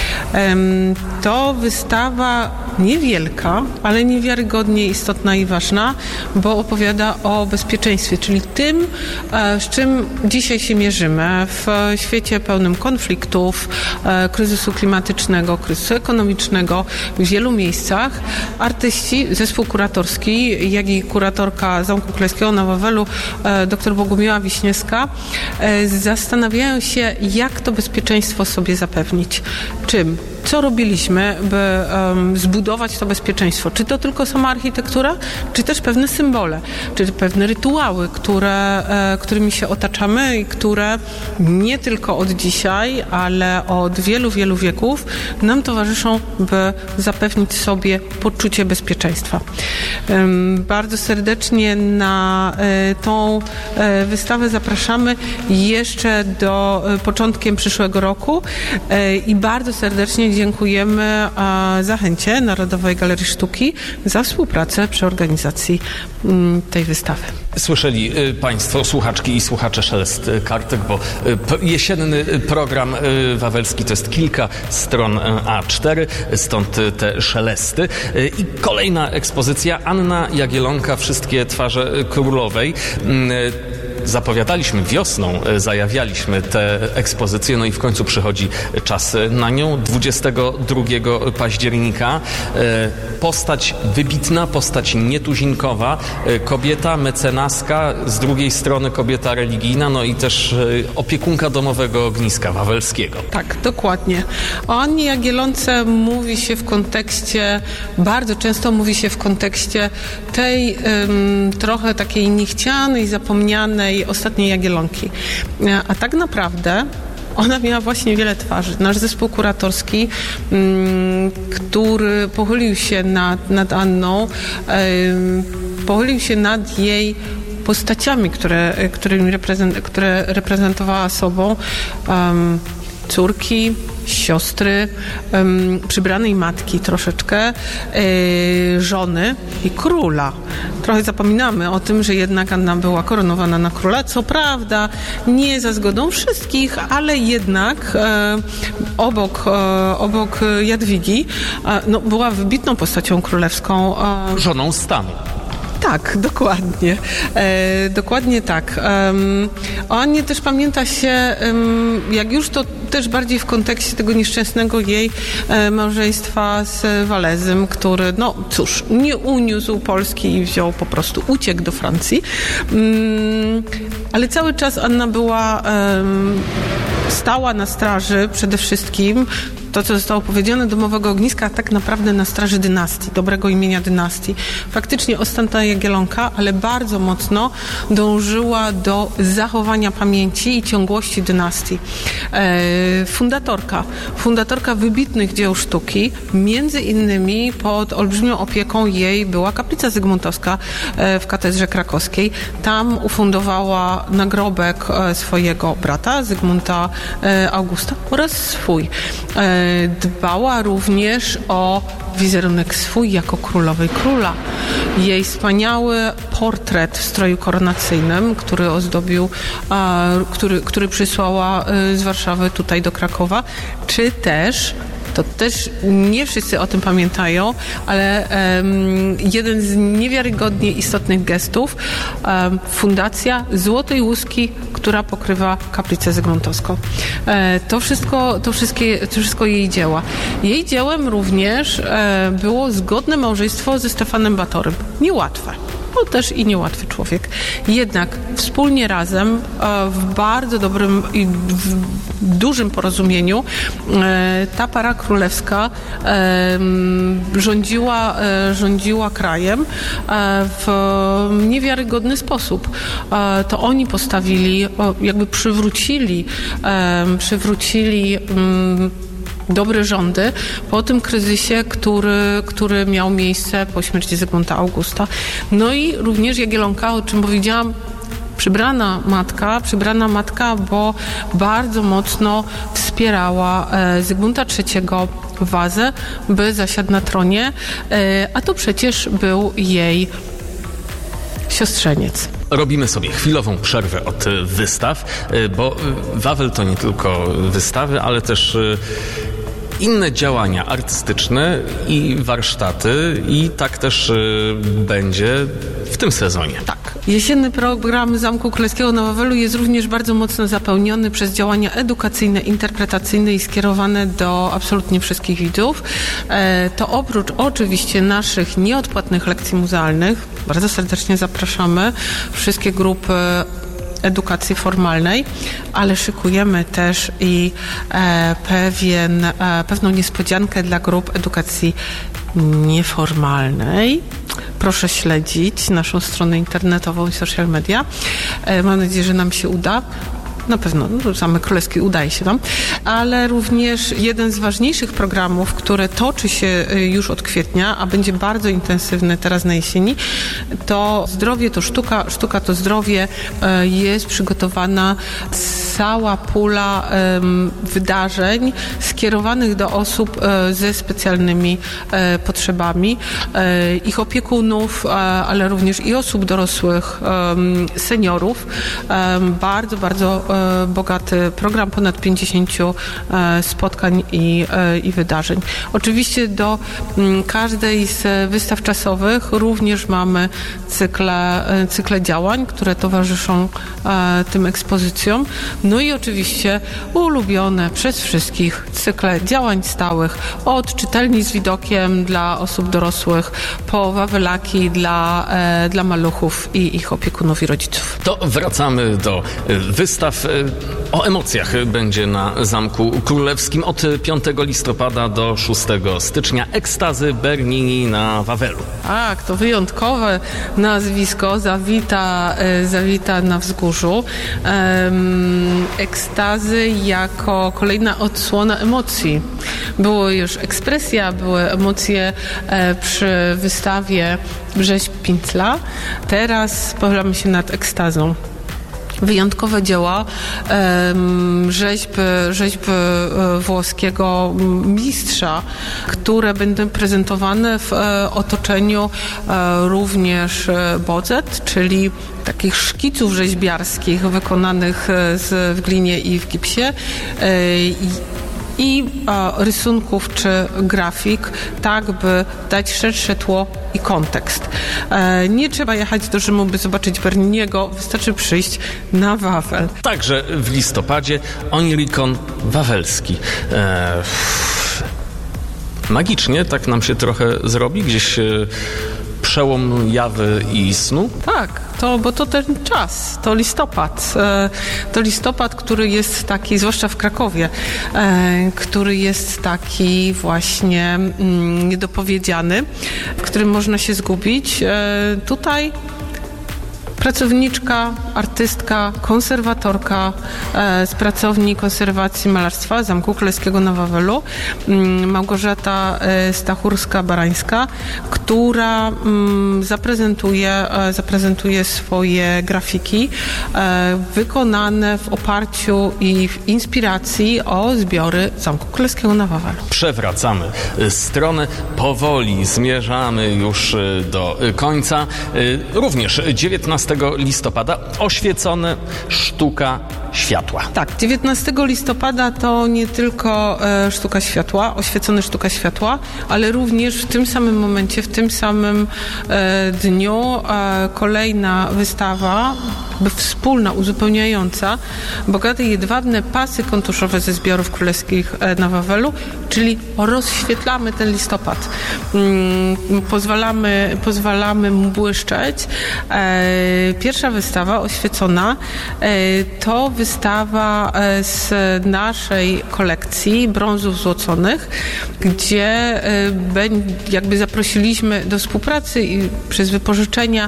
To wystawa niewielka, ale niewiarygodnie istotna i ważna, bo opowiada o bezpieczeństwie, czyli tym, z czym dzisiaj się mierzymy w świecie pełnym konfliktów, kryzysu klimatycznego, kryzysu ekonomicznego w wielu miejscach. Artyści, zespół kuratorski, jak i kuratorka Zamku Królewskiego na Wawelu, dr Bogumiła Wiśniewska, zastanawiają się, jak to bezpieczeństwo sobie zapewnić. Czym? Co robiliśmy, by zbudować to bezpieczeństwo? Czy to tylko sama architektura, czy też pewne symbole, czy pewne rytuały, którymi się otaczamy i które nie tylko od dzisiaj, ale od wielu, wielu wieków nam towarzyszą, by zapewnić sobie poczucie bezpieczeństwa. Bardzo serdecznie na tą wystawę zapraszamy jeszcze do początkiem przyszłego roku i bardzo serdecznie dziękujemy Zachęcie Narodowej Galerii Sztuki za współpracę przy organizacji tej wystawy. Słyszeli Państwo, słuchaczki i słuchacze, szelest kartek, bo jesienny program wawelski to jest kilka stron A4, stąd te szelesty. I kolejna ekspozycja, Anna Jagiellonka, Wszystkie twarze królowej. zapowiadaliśmy wiosną, zajawialiśmy tę ekspozycję, no i w końcu przychodzi czas na nią. 22 października postać wybitna, postać nietuzinkowa, kobieta mecenaska, z drugiej strony kobieta religijna, no i też opiekunka domowego ogniska wawelskiego. Tak, dokładnie. O Annie Jagiellonce mówi się w kontekście, bardzo często mówi się w kontekście tej trochę takiej niechcianej, zapomnianej ostatniej Jagiellonki. A tak naprawdę ona miała właśnie wiele twarzy. Nasz zespół kuratorski, który pochylił się nad Anną, pochylił się nad jej postaciami, które reprezentowała sobą, córki, siostry, przybranej matki troszeczkę, żony i króla. Trochę zapominamy o tym, że jednak Anna była koronowana na króla, co prawda nie za zgodą wszystkich, ale jednak obok Jadwigi była wybitną postacią królewską. Żoną stanu. Tak, dokładnie. Dokładnie tak. O Annie też pamięta się, jak już to też bardziej w kontekście tego nieszczęsnego jej małżeństwa z Walezem, który, nie uniósł Polski i po prostu uciekł do Francji. Ale cały czas Anna stała na straży przede wszystkim, to, co zostało powiedziane, domowego ogniska, tak naprawdę na straży dynastii, dobrego imienia dynastii. Faktycznie ostatnia Jagiellonka, ale bardzo mocno dążyła do zachowania pamięci i ciągłości dynastii. Fundatorka wybitnych dzieł sztuki, między innymi pod olbrzymią opieką jej była kaplica zygmuntowska w katedrze krakowskiej. Tam ufundowała nagrobek swojego brata, Zygmunta Augusta, oraz swój. Dbała również o wizerunek swój jako królowej króla. Jej wspaniały portret w stroju koronacyjnym, który ozdobił, który przysłała z Warszawy tutaj do Krakowa, czy też, to też nie wszyscy o tym pamiętają, ale jeden z niewiarygodnie istotnych gestów, fundacja Złotej Łuski, która pokrywa kaplicę zygmuntowską. To wszystko jej dzieła. Jej dziełem również było zgodne małżeństwo ze Stefanem Batorym. Niełatwe. Też i niełatwy człowiek. Jednak wspólnie razem w bardzo dobrym i w dużym porozumieniu ta para królewska rządziła krajem w niewiarygodny sposób. To oni postawili, jakby przywrócili dobre rządy po tym kryzysie, który miał miejsce po śmierci Zygmunta Augusta. No i również Jagiellonka, o czym powiedziałam, przybrana matka, bo bardzo mocno wspierała Zygmunta III Wazę, by zasiadł na tronie, a to przecież był jej siostrzeniec. Robimy sobie chwilową przerwę od wystaw, bo Wawel to nie tylko wystawy, ale też inne działania artystyczne i warsztaty, i tak też będzie w tym sezonie. Tak. Jesienny program Zamku Królewskiego na Wawelu jest również bardzo mocno zapełniony przez działania edukacyjne, interpretacyjne i skierowane do absolutnie wszystkich widzów. To oprócz oczywiście naszych nieodpłatnych lekcji muzealnych, bardzo serdecznie zapraszamy wszystkie grupy edukacji formalnej, ale szykujemy też i pewną niespodziankę dla grup edukacji nieformalnej. Proszę śledzić naszą stronę internetową i social media. Mam nadzieję, że nam się uda. Na pewno, Zamek Królewski udaje się nam, ale również jeden z ważniejszych programów, które toczy się już od kwietnia, a będzie bardzo intensywny teraz na jesieni, to Zdrowie to sztuka, sztuka to zdrowie, jest przygotowana z cała pula wydarzeń skierowanych do osób ze specjalnymi potrzebami, ich opiekunów, ale również i osób dorosłych, seniorów. Bardzo, bardzo bogaty program, ponad 50 spotkań i wydarzeń. Oczywiście do każdej z wystaw czasowych również mamy cykle działań, które towarzyszą tym ekspozycjom. No i oczywiście ulubione przez wszystkich cykle działań stałych, od czytelni z widokiem dla osób dorosłych, po wawelaki dla maluchów i ich opiekunów i rodziców. To wracamy do wystaw. O emocjach będzie na Zamku Królewskim od 5 listopada do 6 stycznia. Ekstazy Bernini na Wawelu. Tak, to wyjątkowe nazwisko zawita na Wzgórzu. Ekstazy jako kolejna odsłona emocji. Było już ekspresja, były emocje przy wystawie Rzeźb Pintzla. Teraz pochylamy się nad ekstazą. Wyjątkowe dzieła rzeźb włoskiego mistrza, które będą prezentowane w otoczeniu również bozet, czyli takich szkiców rzeźbiarskich wykonanych w glinie i w gipsie i rysunków czy grafik, tak by dać szersze tło i kontekst. Nie trzeba jechać do Rzymu, by zobaczyć Berniniego, wystarczy przyjść na Wawel. Także w listopadzie Onirikon wawelski. Magicznie tak nam się trochę zrobi, gdzieś przełom jawy i snu? Tak, bo to ten czas, to listopad, który jest taki, zwłaszcza w Krakowie, który jest taki właśnie niedopowiedziany, w którym można się zgubić. Tutaj pracowniczka, artystka, konserwatorka z pracowni konserwacji malarstwa Zamku Królewskiego na Wawelu, Małgorzata Stachurska-Barańska, która zaprezentuje swoje grafiki wykonane w oparciu i w inspiracji o zbiory Zamku Królewskiego na Wawelu. Przewracamy stronę, powoli zmierzamy już do końca. Również 19 listopada oświecone sztuka światła. Tak, 19 listopada to nie tylko sztuka światła, oświecone sztuka światła, ale również w tym samym momencie, w tym samym dniu kolejna wystawa, wspólna, uzupełniająca, bogate jedwabne pasy kontuszowe ze zbiorów królewskich na Wawelu, czyli rozświetlamy ten listopad. Pozwalamy mu błyszczeć. Pierwsza wystawa oświecona to wystawa z naszej kolekcji brązów złoconych, gdzie jakby zaprosiliśmy do współpracy i przez wypożyczenia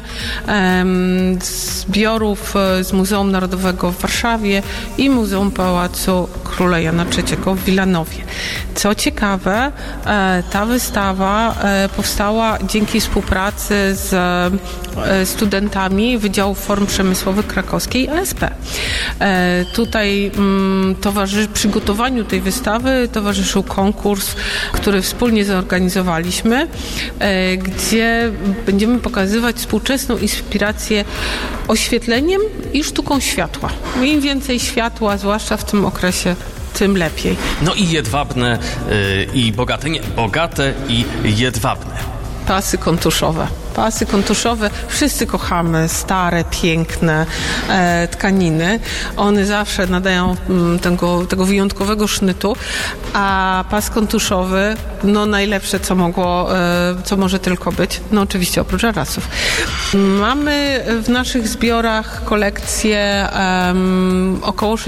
zbiorów z Muzeum Narodowego w Warszawie i Muzeum Pałacu Króla Jana III w Wilanowie. Co ciekawe, ta wystawa powstała dzięki współpracy z studentami Wydziału Form Przemysłowych Krakowskiej ASP. Tutaj przygotowaniu tej wystawy towarzyszył konkurs, który wspólnie zorganizowaliśmy, gdzie będziemy pokazywać współczesną inspirację oświetleniem i sztuką światła. Im więcej światła, zwłaszcza w tym okresie, tym lepiej. No i jedwabne i bogate, bogate i jedwabne. Pasy kontuszowe. Pasy kontuszowe, wszyscy kochamy stare, piękne tkaniny. One zawsze nadają tego wyjątkowego sznytu, a pas kontuszowy, no najlepsze, co może tylko być, no oczywiście oprócz arasów. Mamy w naszych zbiorach kolekcję około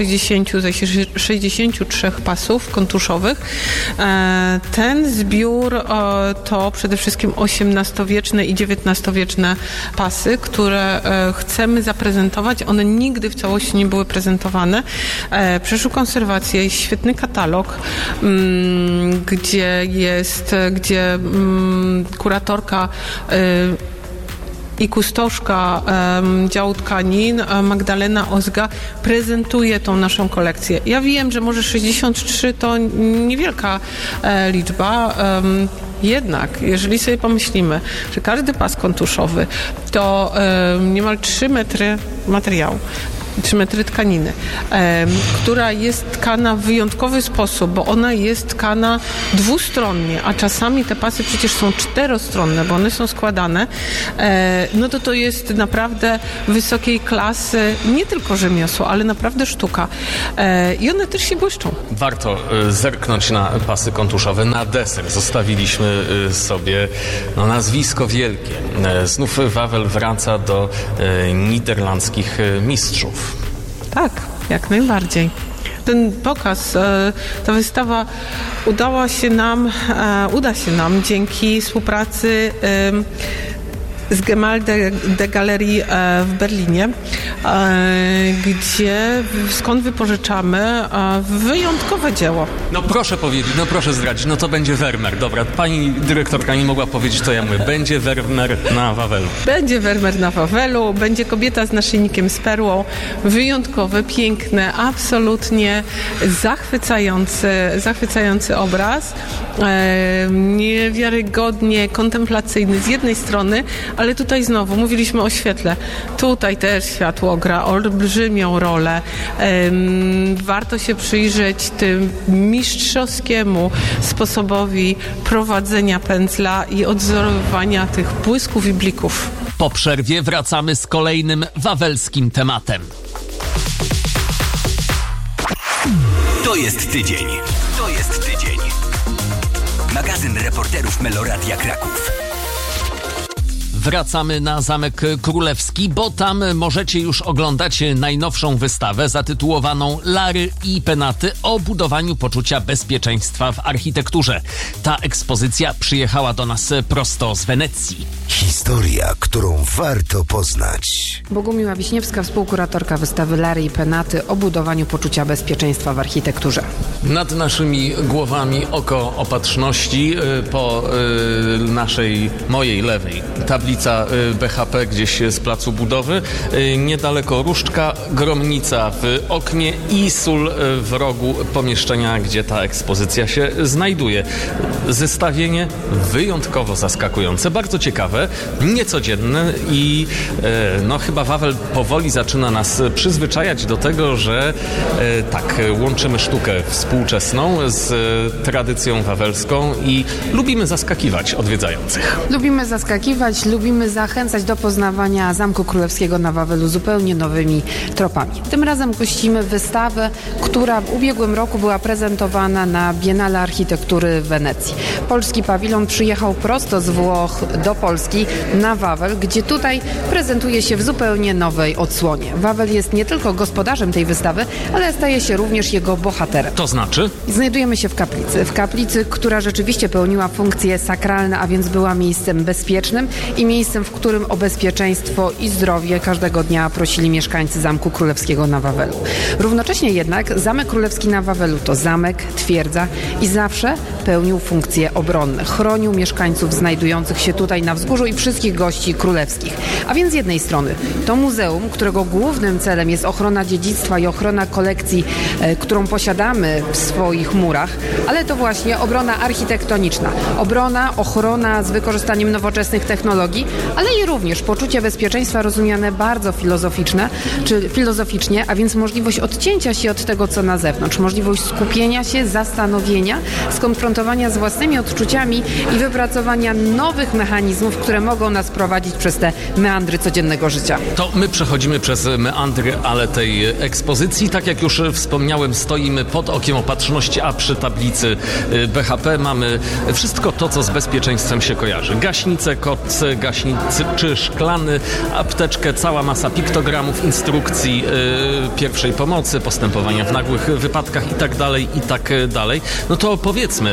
63 pasów kontuszowych. Ten zbiór to przede wszystkim XVIII-wieczne i XIX-wieczne pasy, które chcemy zaprezentować. One nigdy w całości nie były prezentowane. Przeszły konserwację, jest świetny katalog, gdzie kuratorka i kustoszka działu tkanin Magdalena Ozga prezentuje tą naszą kolekcję. Ja wiem, że może 63 to niewielka liczba, jednak, jeżeli sobie pomyślimy, że każdy pas kontuszowy to niemal 3 metry materiału, 3 metry tkaniny, która jest tkana w wyjątkowy sposób, bo ona jest tkana dwustronnie, a czasami te pasy przecież są 4-stronne, bo one są składane, no to jest naprawdę wysokiej klasy, nie tylko rzemiosło, ale naprawdę sztuka. I one też się błyszczą. Warto zerknąć na pasy kontuszowe. Na deser zostawiliśmy sobie nazwisko wielkie. Znów Wawel wraca do niderlandzkich mistrzów. Tak, jak najbardziej. Ten pokaz, ta wystawa uda się nam dzięki współpracy z Gemäldegalerie de Galerii w Berlinie, skąd wypożyczamy wyjątkowe dzieło. No proszę powiedzieć, proszę zdradzić, to będzie Vermeer. Dobra, pani dyrektorka nie mogła powiedzieć, to ja mówię. Będzie Vermeer na Wawelu. Będzie Vermeer na Wawelu, będzie kobieta z naszyjnikiem z perłą. Wyjątkowy, piękny, absolutnie zachwycający obraz. Niewiarygodnie kontemplacyjny z jednej strony, ale tutaj znowu mówiliśmy o świetle. Tutaj też światło gra olbrzymią rolę. Warto się przyjrzeć tym mistrzowskiemu sposobowi prowadzenia pędzla i odzorowywania tych błysków i blików. Po przerwie wracamy z kolejnym wawelskim tematem. To jest tydzień. Magazyn reporterów Meloradia Kraków. Wracamy na Zamek Królewski, bo tam możecie już oglądać najnowszą wystawę zatytułowaną Lary i Penaty o budowaniu poczucia bezpieczeństwa w architekturze. Ta ekspozycja przyjechała do nas prosto z Wenecji. Historia, którą warto poznać. Bogumiła Wiśniewska, współkuratorka wystawy Lary i Penaty o budowaniu poczucia bezpieczeństwa w architekturze. Nad naszymi głowami oko opatrzności, po mojej lewej tablica BHP gdzieś z placu budowy, niedaleko różdżka, gromnica w oknie i sól w rogu pomieszczenia, gdzie ta ekspozycja się znajduje. Zestawienie wyjątkowo zaskakujące, bardzo ciekawe, niecodzienne i chyba Wawel powoli zaczyna nas przyzwyczajać do tego, że łączymy sztukę współczesną z tradycją wawelską i lubimy zaskakiwać odwiedzających. Lubimy zaskakiwać, lubimy zachęcać do poznawania Zamku Królewskiego na Wawelu zupełnie nowymi tropami. Tym razem gościmy wystawę, która w ubiegłym roku była prezentowana na Biennale Architektury w Wenecji. Polski pawilon przyjechał prosto z Włoch do Polski na Wawel, gdzie tutaj prezentuje się w zupełnie nowej odsłonie. Wawel jest nie tylko gospodarzem tej wystawy, ale staje się również jego bohaterem. To znaczy? Znajdujemy się w kaplicy, która rzeczywiście pełniła funkcje sakralne, a więc była miejscem bezpiecznym i miejscem, w którym o bezpieczeństwo i zdrowie każdego dnia prosili mieszkańcy Zamku Królewskiego na Wawelu. Równocześnie jednak Zamek Królewski na Wawelu to zamek, twierdza i zawsze pełnił funkcje obronne. Chronił mieszkańców znajdujących się tutaj na wzgórzu i wszystkich gości królewskich. A więc z jednej strony to muzeum, którego głównym celem jest ochrona dziedzictwa i ochrona kolekcji, którą posiadamy w swoich murach, ale to właśnie obrona architektoniczna. Ochrona z wykorzystaniem nowoczesnych technologii, ale i również poczucie bezpieczeństwa rozumiane bardzo filozoficznie, a więc możliwość odcięcia się od tego, co na zewnątrz, możliwość skupienia się, zastanowienia, skonfrontowania z własnymi odczuciami i wypracowania nowych mechanizmów, które mogą nas prowadzić przez te meandry codziennego życia. To my przechodzimy przez meandry, ale tej ekspozycji, tak jak już wspomniałem, stoimy pod okiem opatrzności, a przy tablicy BHP mamy wszystko to, co z bezpieczeństwem się kojarzy. Gaśnice, koc gaśniczy szklany, apteczkę, cała masa piktogramów, instrukcji pierwszej pomocy, postępowania w nagłych wypadkach i tak dalej. No to powiedzmy,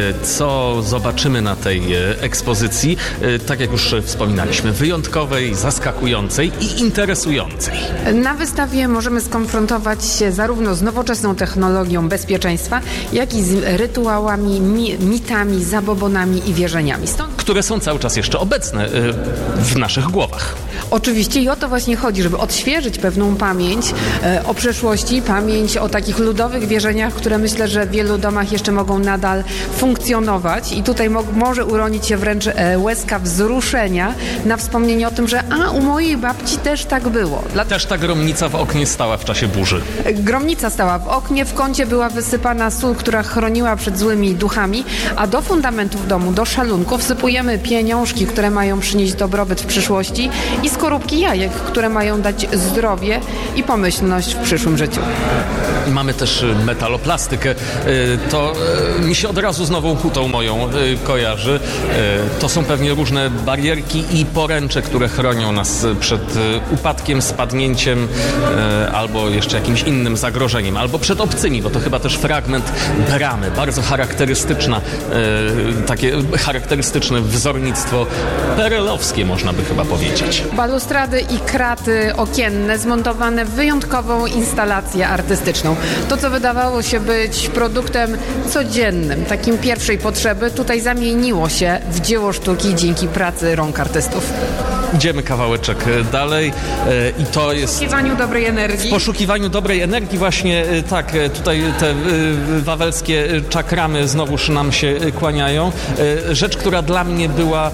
co zobaczymy na tej ekspozycji, tak jak już wspominaliśmy, wyjątkowej, zaskakującej i interesującej. Na wystawie możemy skonfrontować się zarówno z nowoczesną technologią bezpieczeństwa, jak i z rytuałami, mitami, zabobonami i wierzeniami. które są cały czas jeszcze obecne w naszych głowach. Oczywiście i o to właśnie chodzi, żeby odświeżyć pewną pamięć o przeszłości, pamięć o takich ludowych wierzeniach, które myślę, że w wielu domach jeszcze mogą nadal funkcjonować i tutaj może uronić się wręcz łezka wzruszenia na wspomnienie o tym, że u mojej babci też tak było. Też ta gromnica w oknie stała w czasie burzy. Gromnica stała w oknie, w kącie była wysypana sól, która chroniła przed złymi duchami, a do fundamentów domu, do szalunków wsypujemy pieniążki, które mają przynieść dobrobyt w przyszłości i skorupki jajek, które mają dać zdrowie i pomyślność w przyszłym życiu. Mamy też metaloplastykę. To mi się od razu z Nową Hutą moją kojarzy. To są pewnie różne barierki i poręcze, które chronią nas przed upadkiem, spadnięciem albo jeszcze jakimś innym zagrożeniem, albo przed obcymi, bo to chyba też fragment bramy, bardzo charakterystyczna, takie charakterystyczne wzornictwo perelowskie, można by chyba powiedzieć. Balustrady i kraty okienne zmontowane w wyjątkową instalację artystyczną. To, co wydawało się być produktem codziennym, takim pierwszej potrzeby, tutaj zamieniło się w dzieło sztuki dzięki pracy rąk artystów. Idziemy kawałeczek dalej i to jest... W poszukiwaniu dobrej energii. W poszukiwaniu dobrej energii właśnie, tak, tutaj te wawelskie czakramy znowuż nam się kłaniają. Rzecz, która dla mnie była...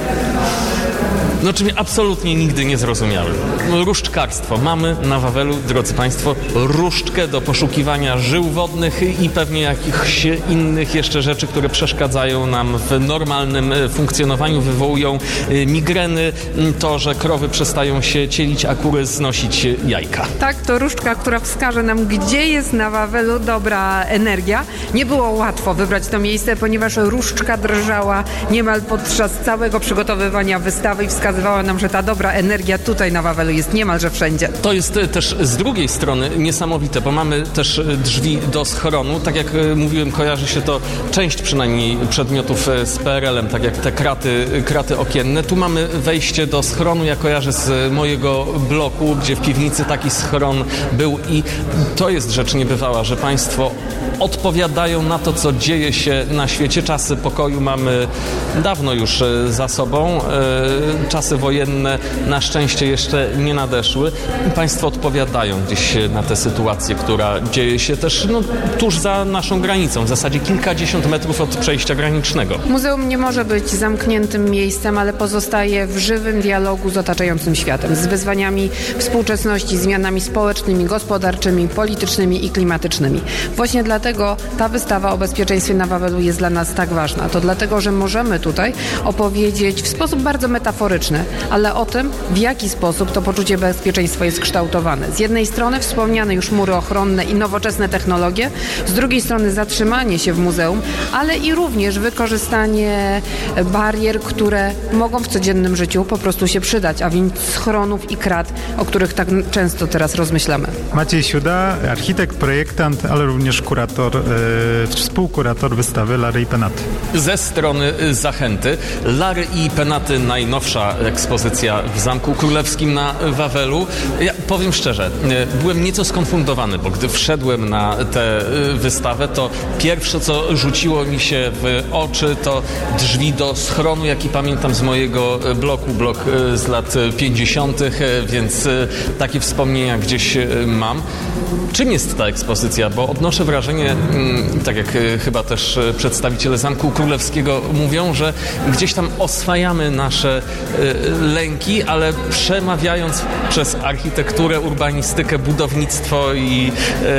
czym absolutnie nigdy nie zrozumiałem. Różdżkarstwo. Mamy na Wawelu, drodzy Państwo, różdżkę do poszukiwania żył wodnych i pewnie jakichś innych jeszcze rzeczy, które przeszkadzają nam w normalnym funkcjonowaniu, wywołują migreny, to, że krowy przestają się cielić, a kury znosić jajka. Tak, to różdżka, która wskaże nam, gdzie jest na Wawelu dobra energia. Nie było łatwo wybrać to miejsce, ponieważ różdżka drżała niemal podczas całego przygotowywania wystawy i wskazywała nam, że ta dobra energia tutaj na Wawelu jest niemalże wszędzie. To jest też z drugiej strony niesamowite, bo mamy też drzwi do schronu. Tak jak mówiłem, kojarzy się to część przynajmniej przedmiotów z PRL-em, tak jak te kraty okienne. Tu mamy wejście do schronu, ja kojarzę z mojego bloku, gdzie w piwnicy taki schron był i to jest rzecz niebywała, że Państwo odpowiadają na to, co dzieje się na świecie. Czasy pokoju mamy dawno już za sobą. Czasy wojenne na szczęście jeszcze nie nadeszły. I Państwo odpowiadają gdzieś na tę sytuację, która dzieje się też tuż za naszą granicą, w zasadzie kilkadziesiąt metrów od przejścia granicznego. Muzeum nie może być zamkniętym miejscem, ale pozostaje w żywym dialogu z otaczającym światem, z wyzwaniami współczesności, zmianami społecznymi, gospodarczymi, politycznymi i klimatycznymi. Właśnie dlatego ta wystawa o bezpieczeństwie na Wawelu jest dla nas tak ważna. To dlatego, że możemy tutaj opowiedzieć w sposób bardzo metaforyczny, ale o tym, w jaki sposób to poczucie bezpieczeństwa jest kształtowane. Z jednej strony wspomniane już mury ochronne i nowoczesne technologie, z drugiej strony zatrzymanie się w muzeum, ale i również wykorzystanie barier, które mogą w codziennym życiu po prostu się przydać, a więc schronów i krat, o których tak często teraz rozmyślamy. Maciej Siuda, architekt, projektant, ale również kurator, współkurator wystawy Lary i Penaty. Ze strony Zachęty. Lary i Penaty, najnowsza ekspozycja w Zamku Królewskim na Wawelu. Ja powiem szczerze, byłem nieco skonfundowany, bo gdy wszedłem na tę wystawę, to pierwsze, co rzuciło mi się w oczy, to drzwi do schronu, jaki pamiętam z mojego bloku, blok z lat 50., więc takie wspomnienia gdzieś mam. Czym jest ta ekspozycja? Bo odnoszę wrażenie, tak jak chyba też przedstawiciele Zamku Królewskiego mówią, że gdzieś tam oswajamy nasze lęki, ale przemawiając przez architekturę, urbanistykę, budownictwo i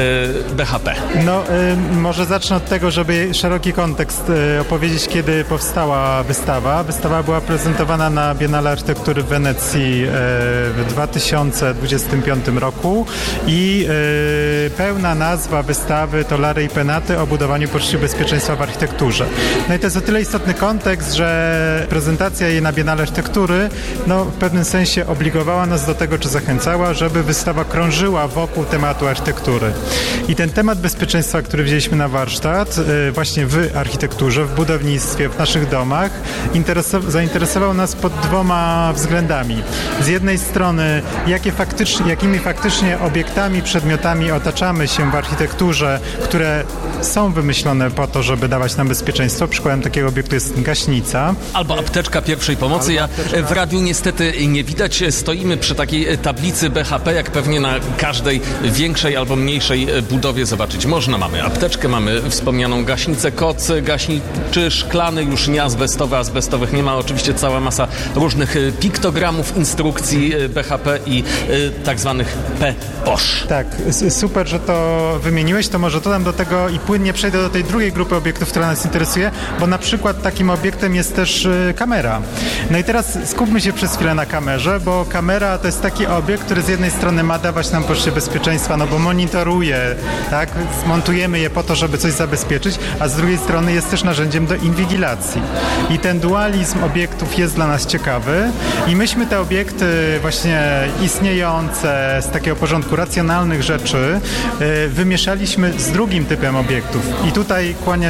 BHP. Może zacznę od tego, żeby szeroki kontekst opowiedzieć, kiedy powstała wystawa. Wystawa była prezentowana na Biennale Architektury w Wenecji w 2025 roku i pełna nazwa wystawy to Lary i Penaty o budowaniu poczucia bezpieczeństwa w architekturze. No i to jest o tyle istotny kontekst, że prezentacja jej na Biennale Architektury architektury w pewnym sensie obligowała nas do tego, czy zachęcała, żeby wystawa krążyła wokół tematu architektury. I ten temat bezpieczeństwa, który wzięliśmy na warsztat, właśnie w architekturze, w budownictwie, w naszych domach, zainteresował nas pod dwoma względami. Z jednej strony, jakimi faktycznie obiektami, przedmiotami otaczamy się w architekturze, które są wymyślone po to, żeby dawać nam bezpieczeństwo. Przykładem takiego obiektu jest gaśnica. Albo apteczka pierwszej pomocy. W radiu niestety nie widać. Stoimy przy takiej tablicy BHP, jak pewnie na każdej większej albo mniejszej budowie zobaczyć można. Mamy apteczkę, mamy wspomnianą gaśnicę, koc gaśniczy, szklany, już nie azbestowy, azbestowych nie ma. Oczywiście cała masa różnych piktogramów, instrukcji BHP i tak zwanych POSZ. Tak, super, że to wymieniłeś, to może dodam do tego i płynnie przejdę do tej drugiej grupy obiektów, która nas interesuje, bo na przykład takim obiektem jest też kamera. No i teraz skupmy się przez chwilę na kamerze, bo kamera to jest taki obiekt, który z jednej strony ma dawać nam poczucie bezpieczeństwa, bo monitoruje, tak, montujemy je po to, żeby coś zabezpieczyć, a z drugiej strony jest też narzędziem do inwigilacji. I ten dualizm obiektów jest dla nas ciekawy i myśmy te obiekty właśnie istniejące z takiego porządku racjonalnych rzeczy wymieszaliśmy z drugim typem obiektów. I tutaj kłania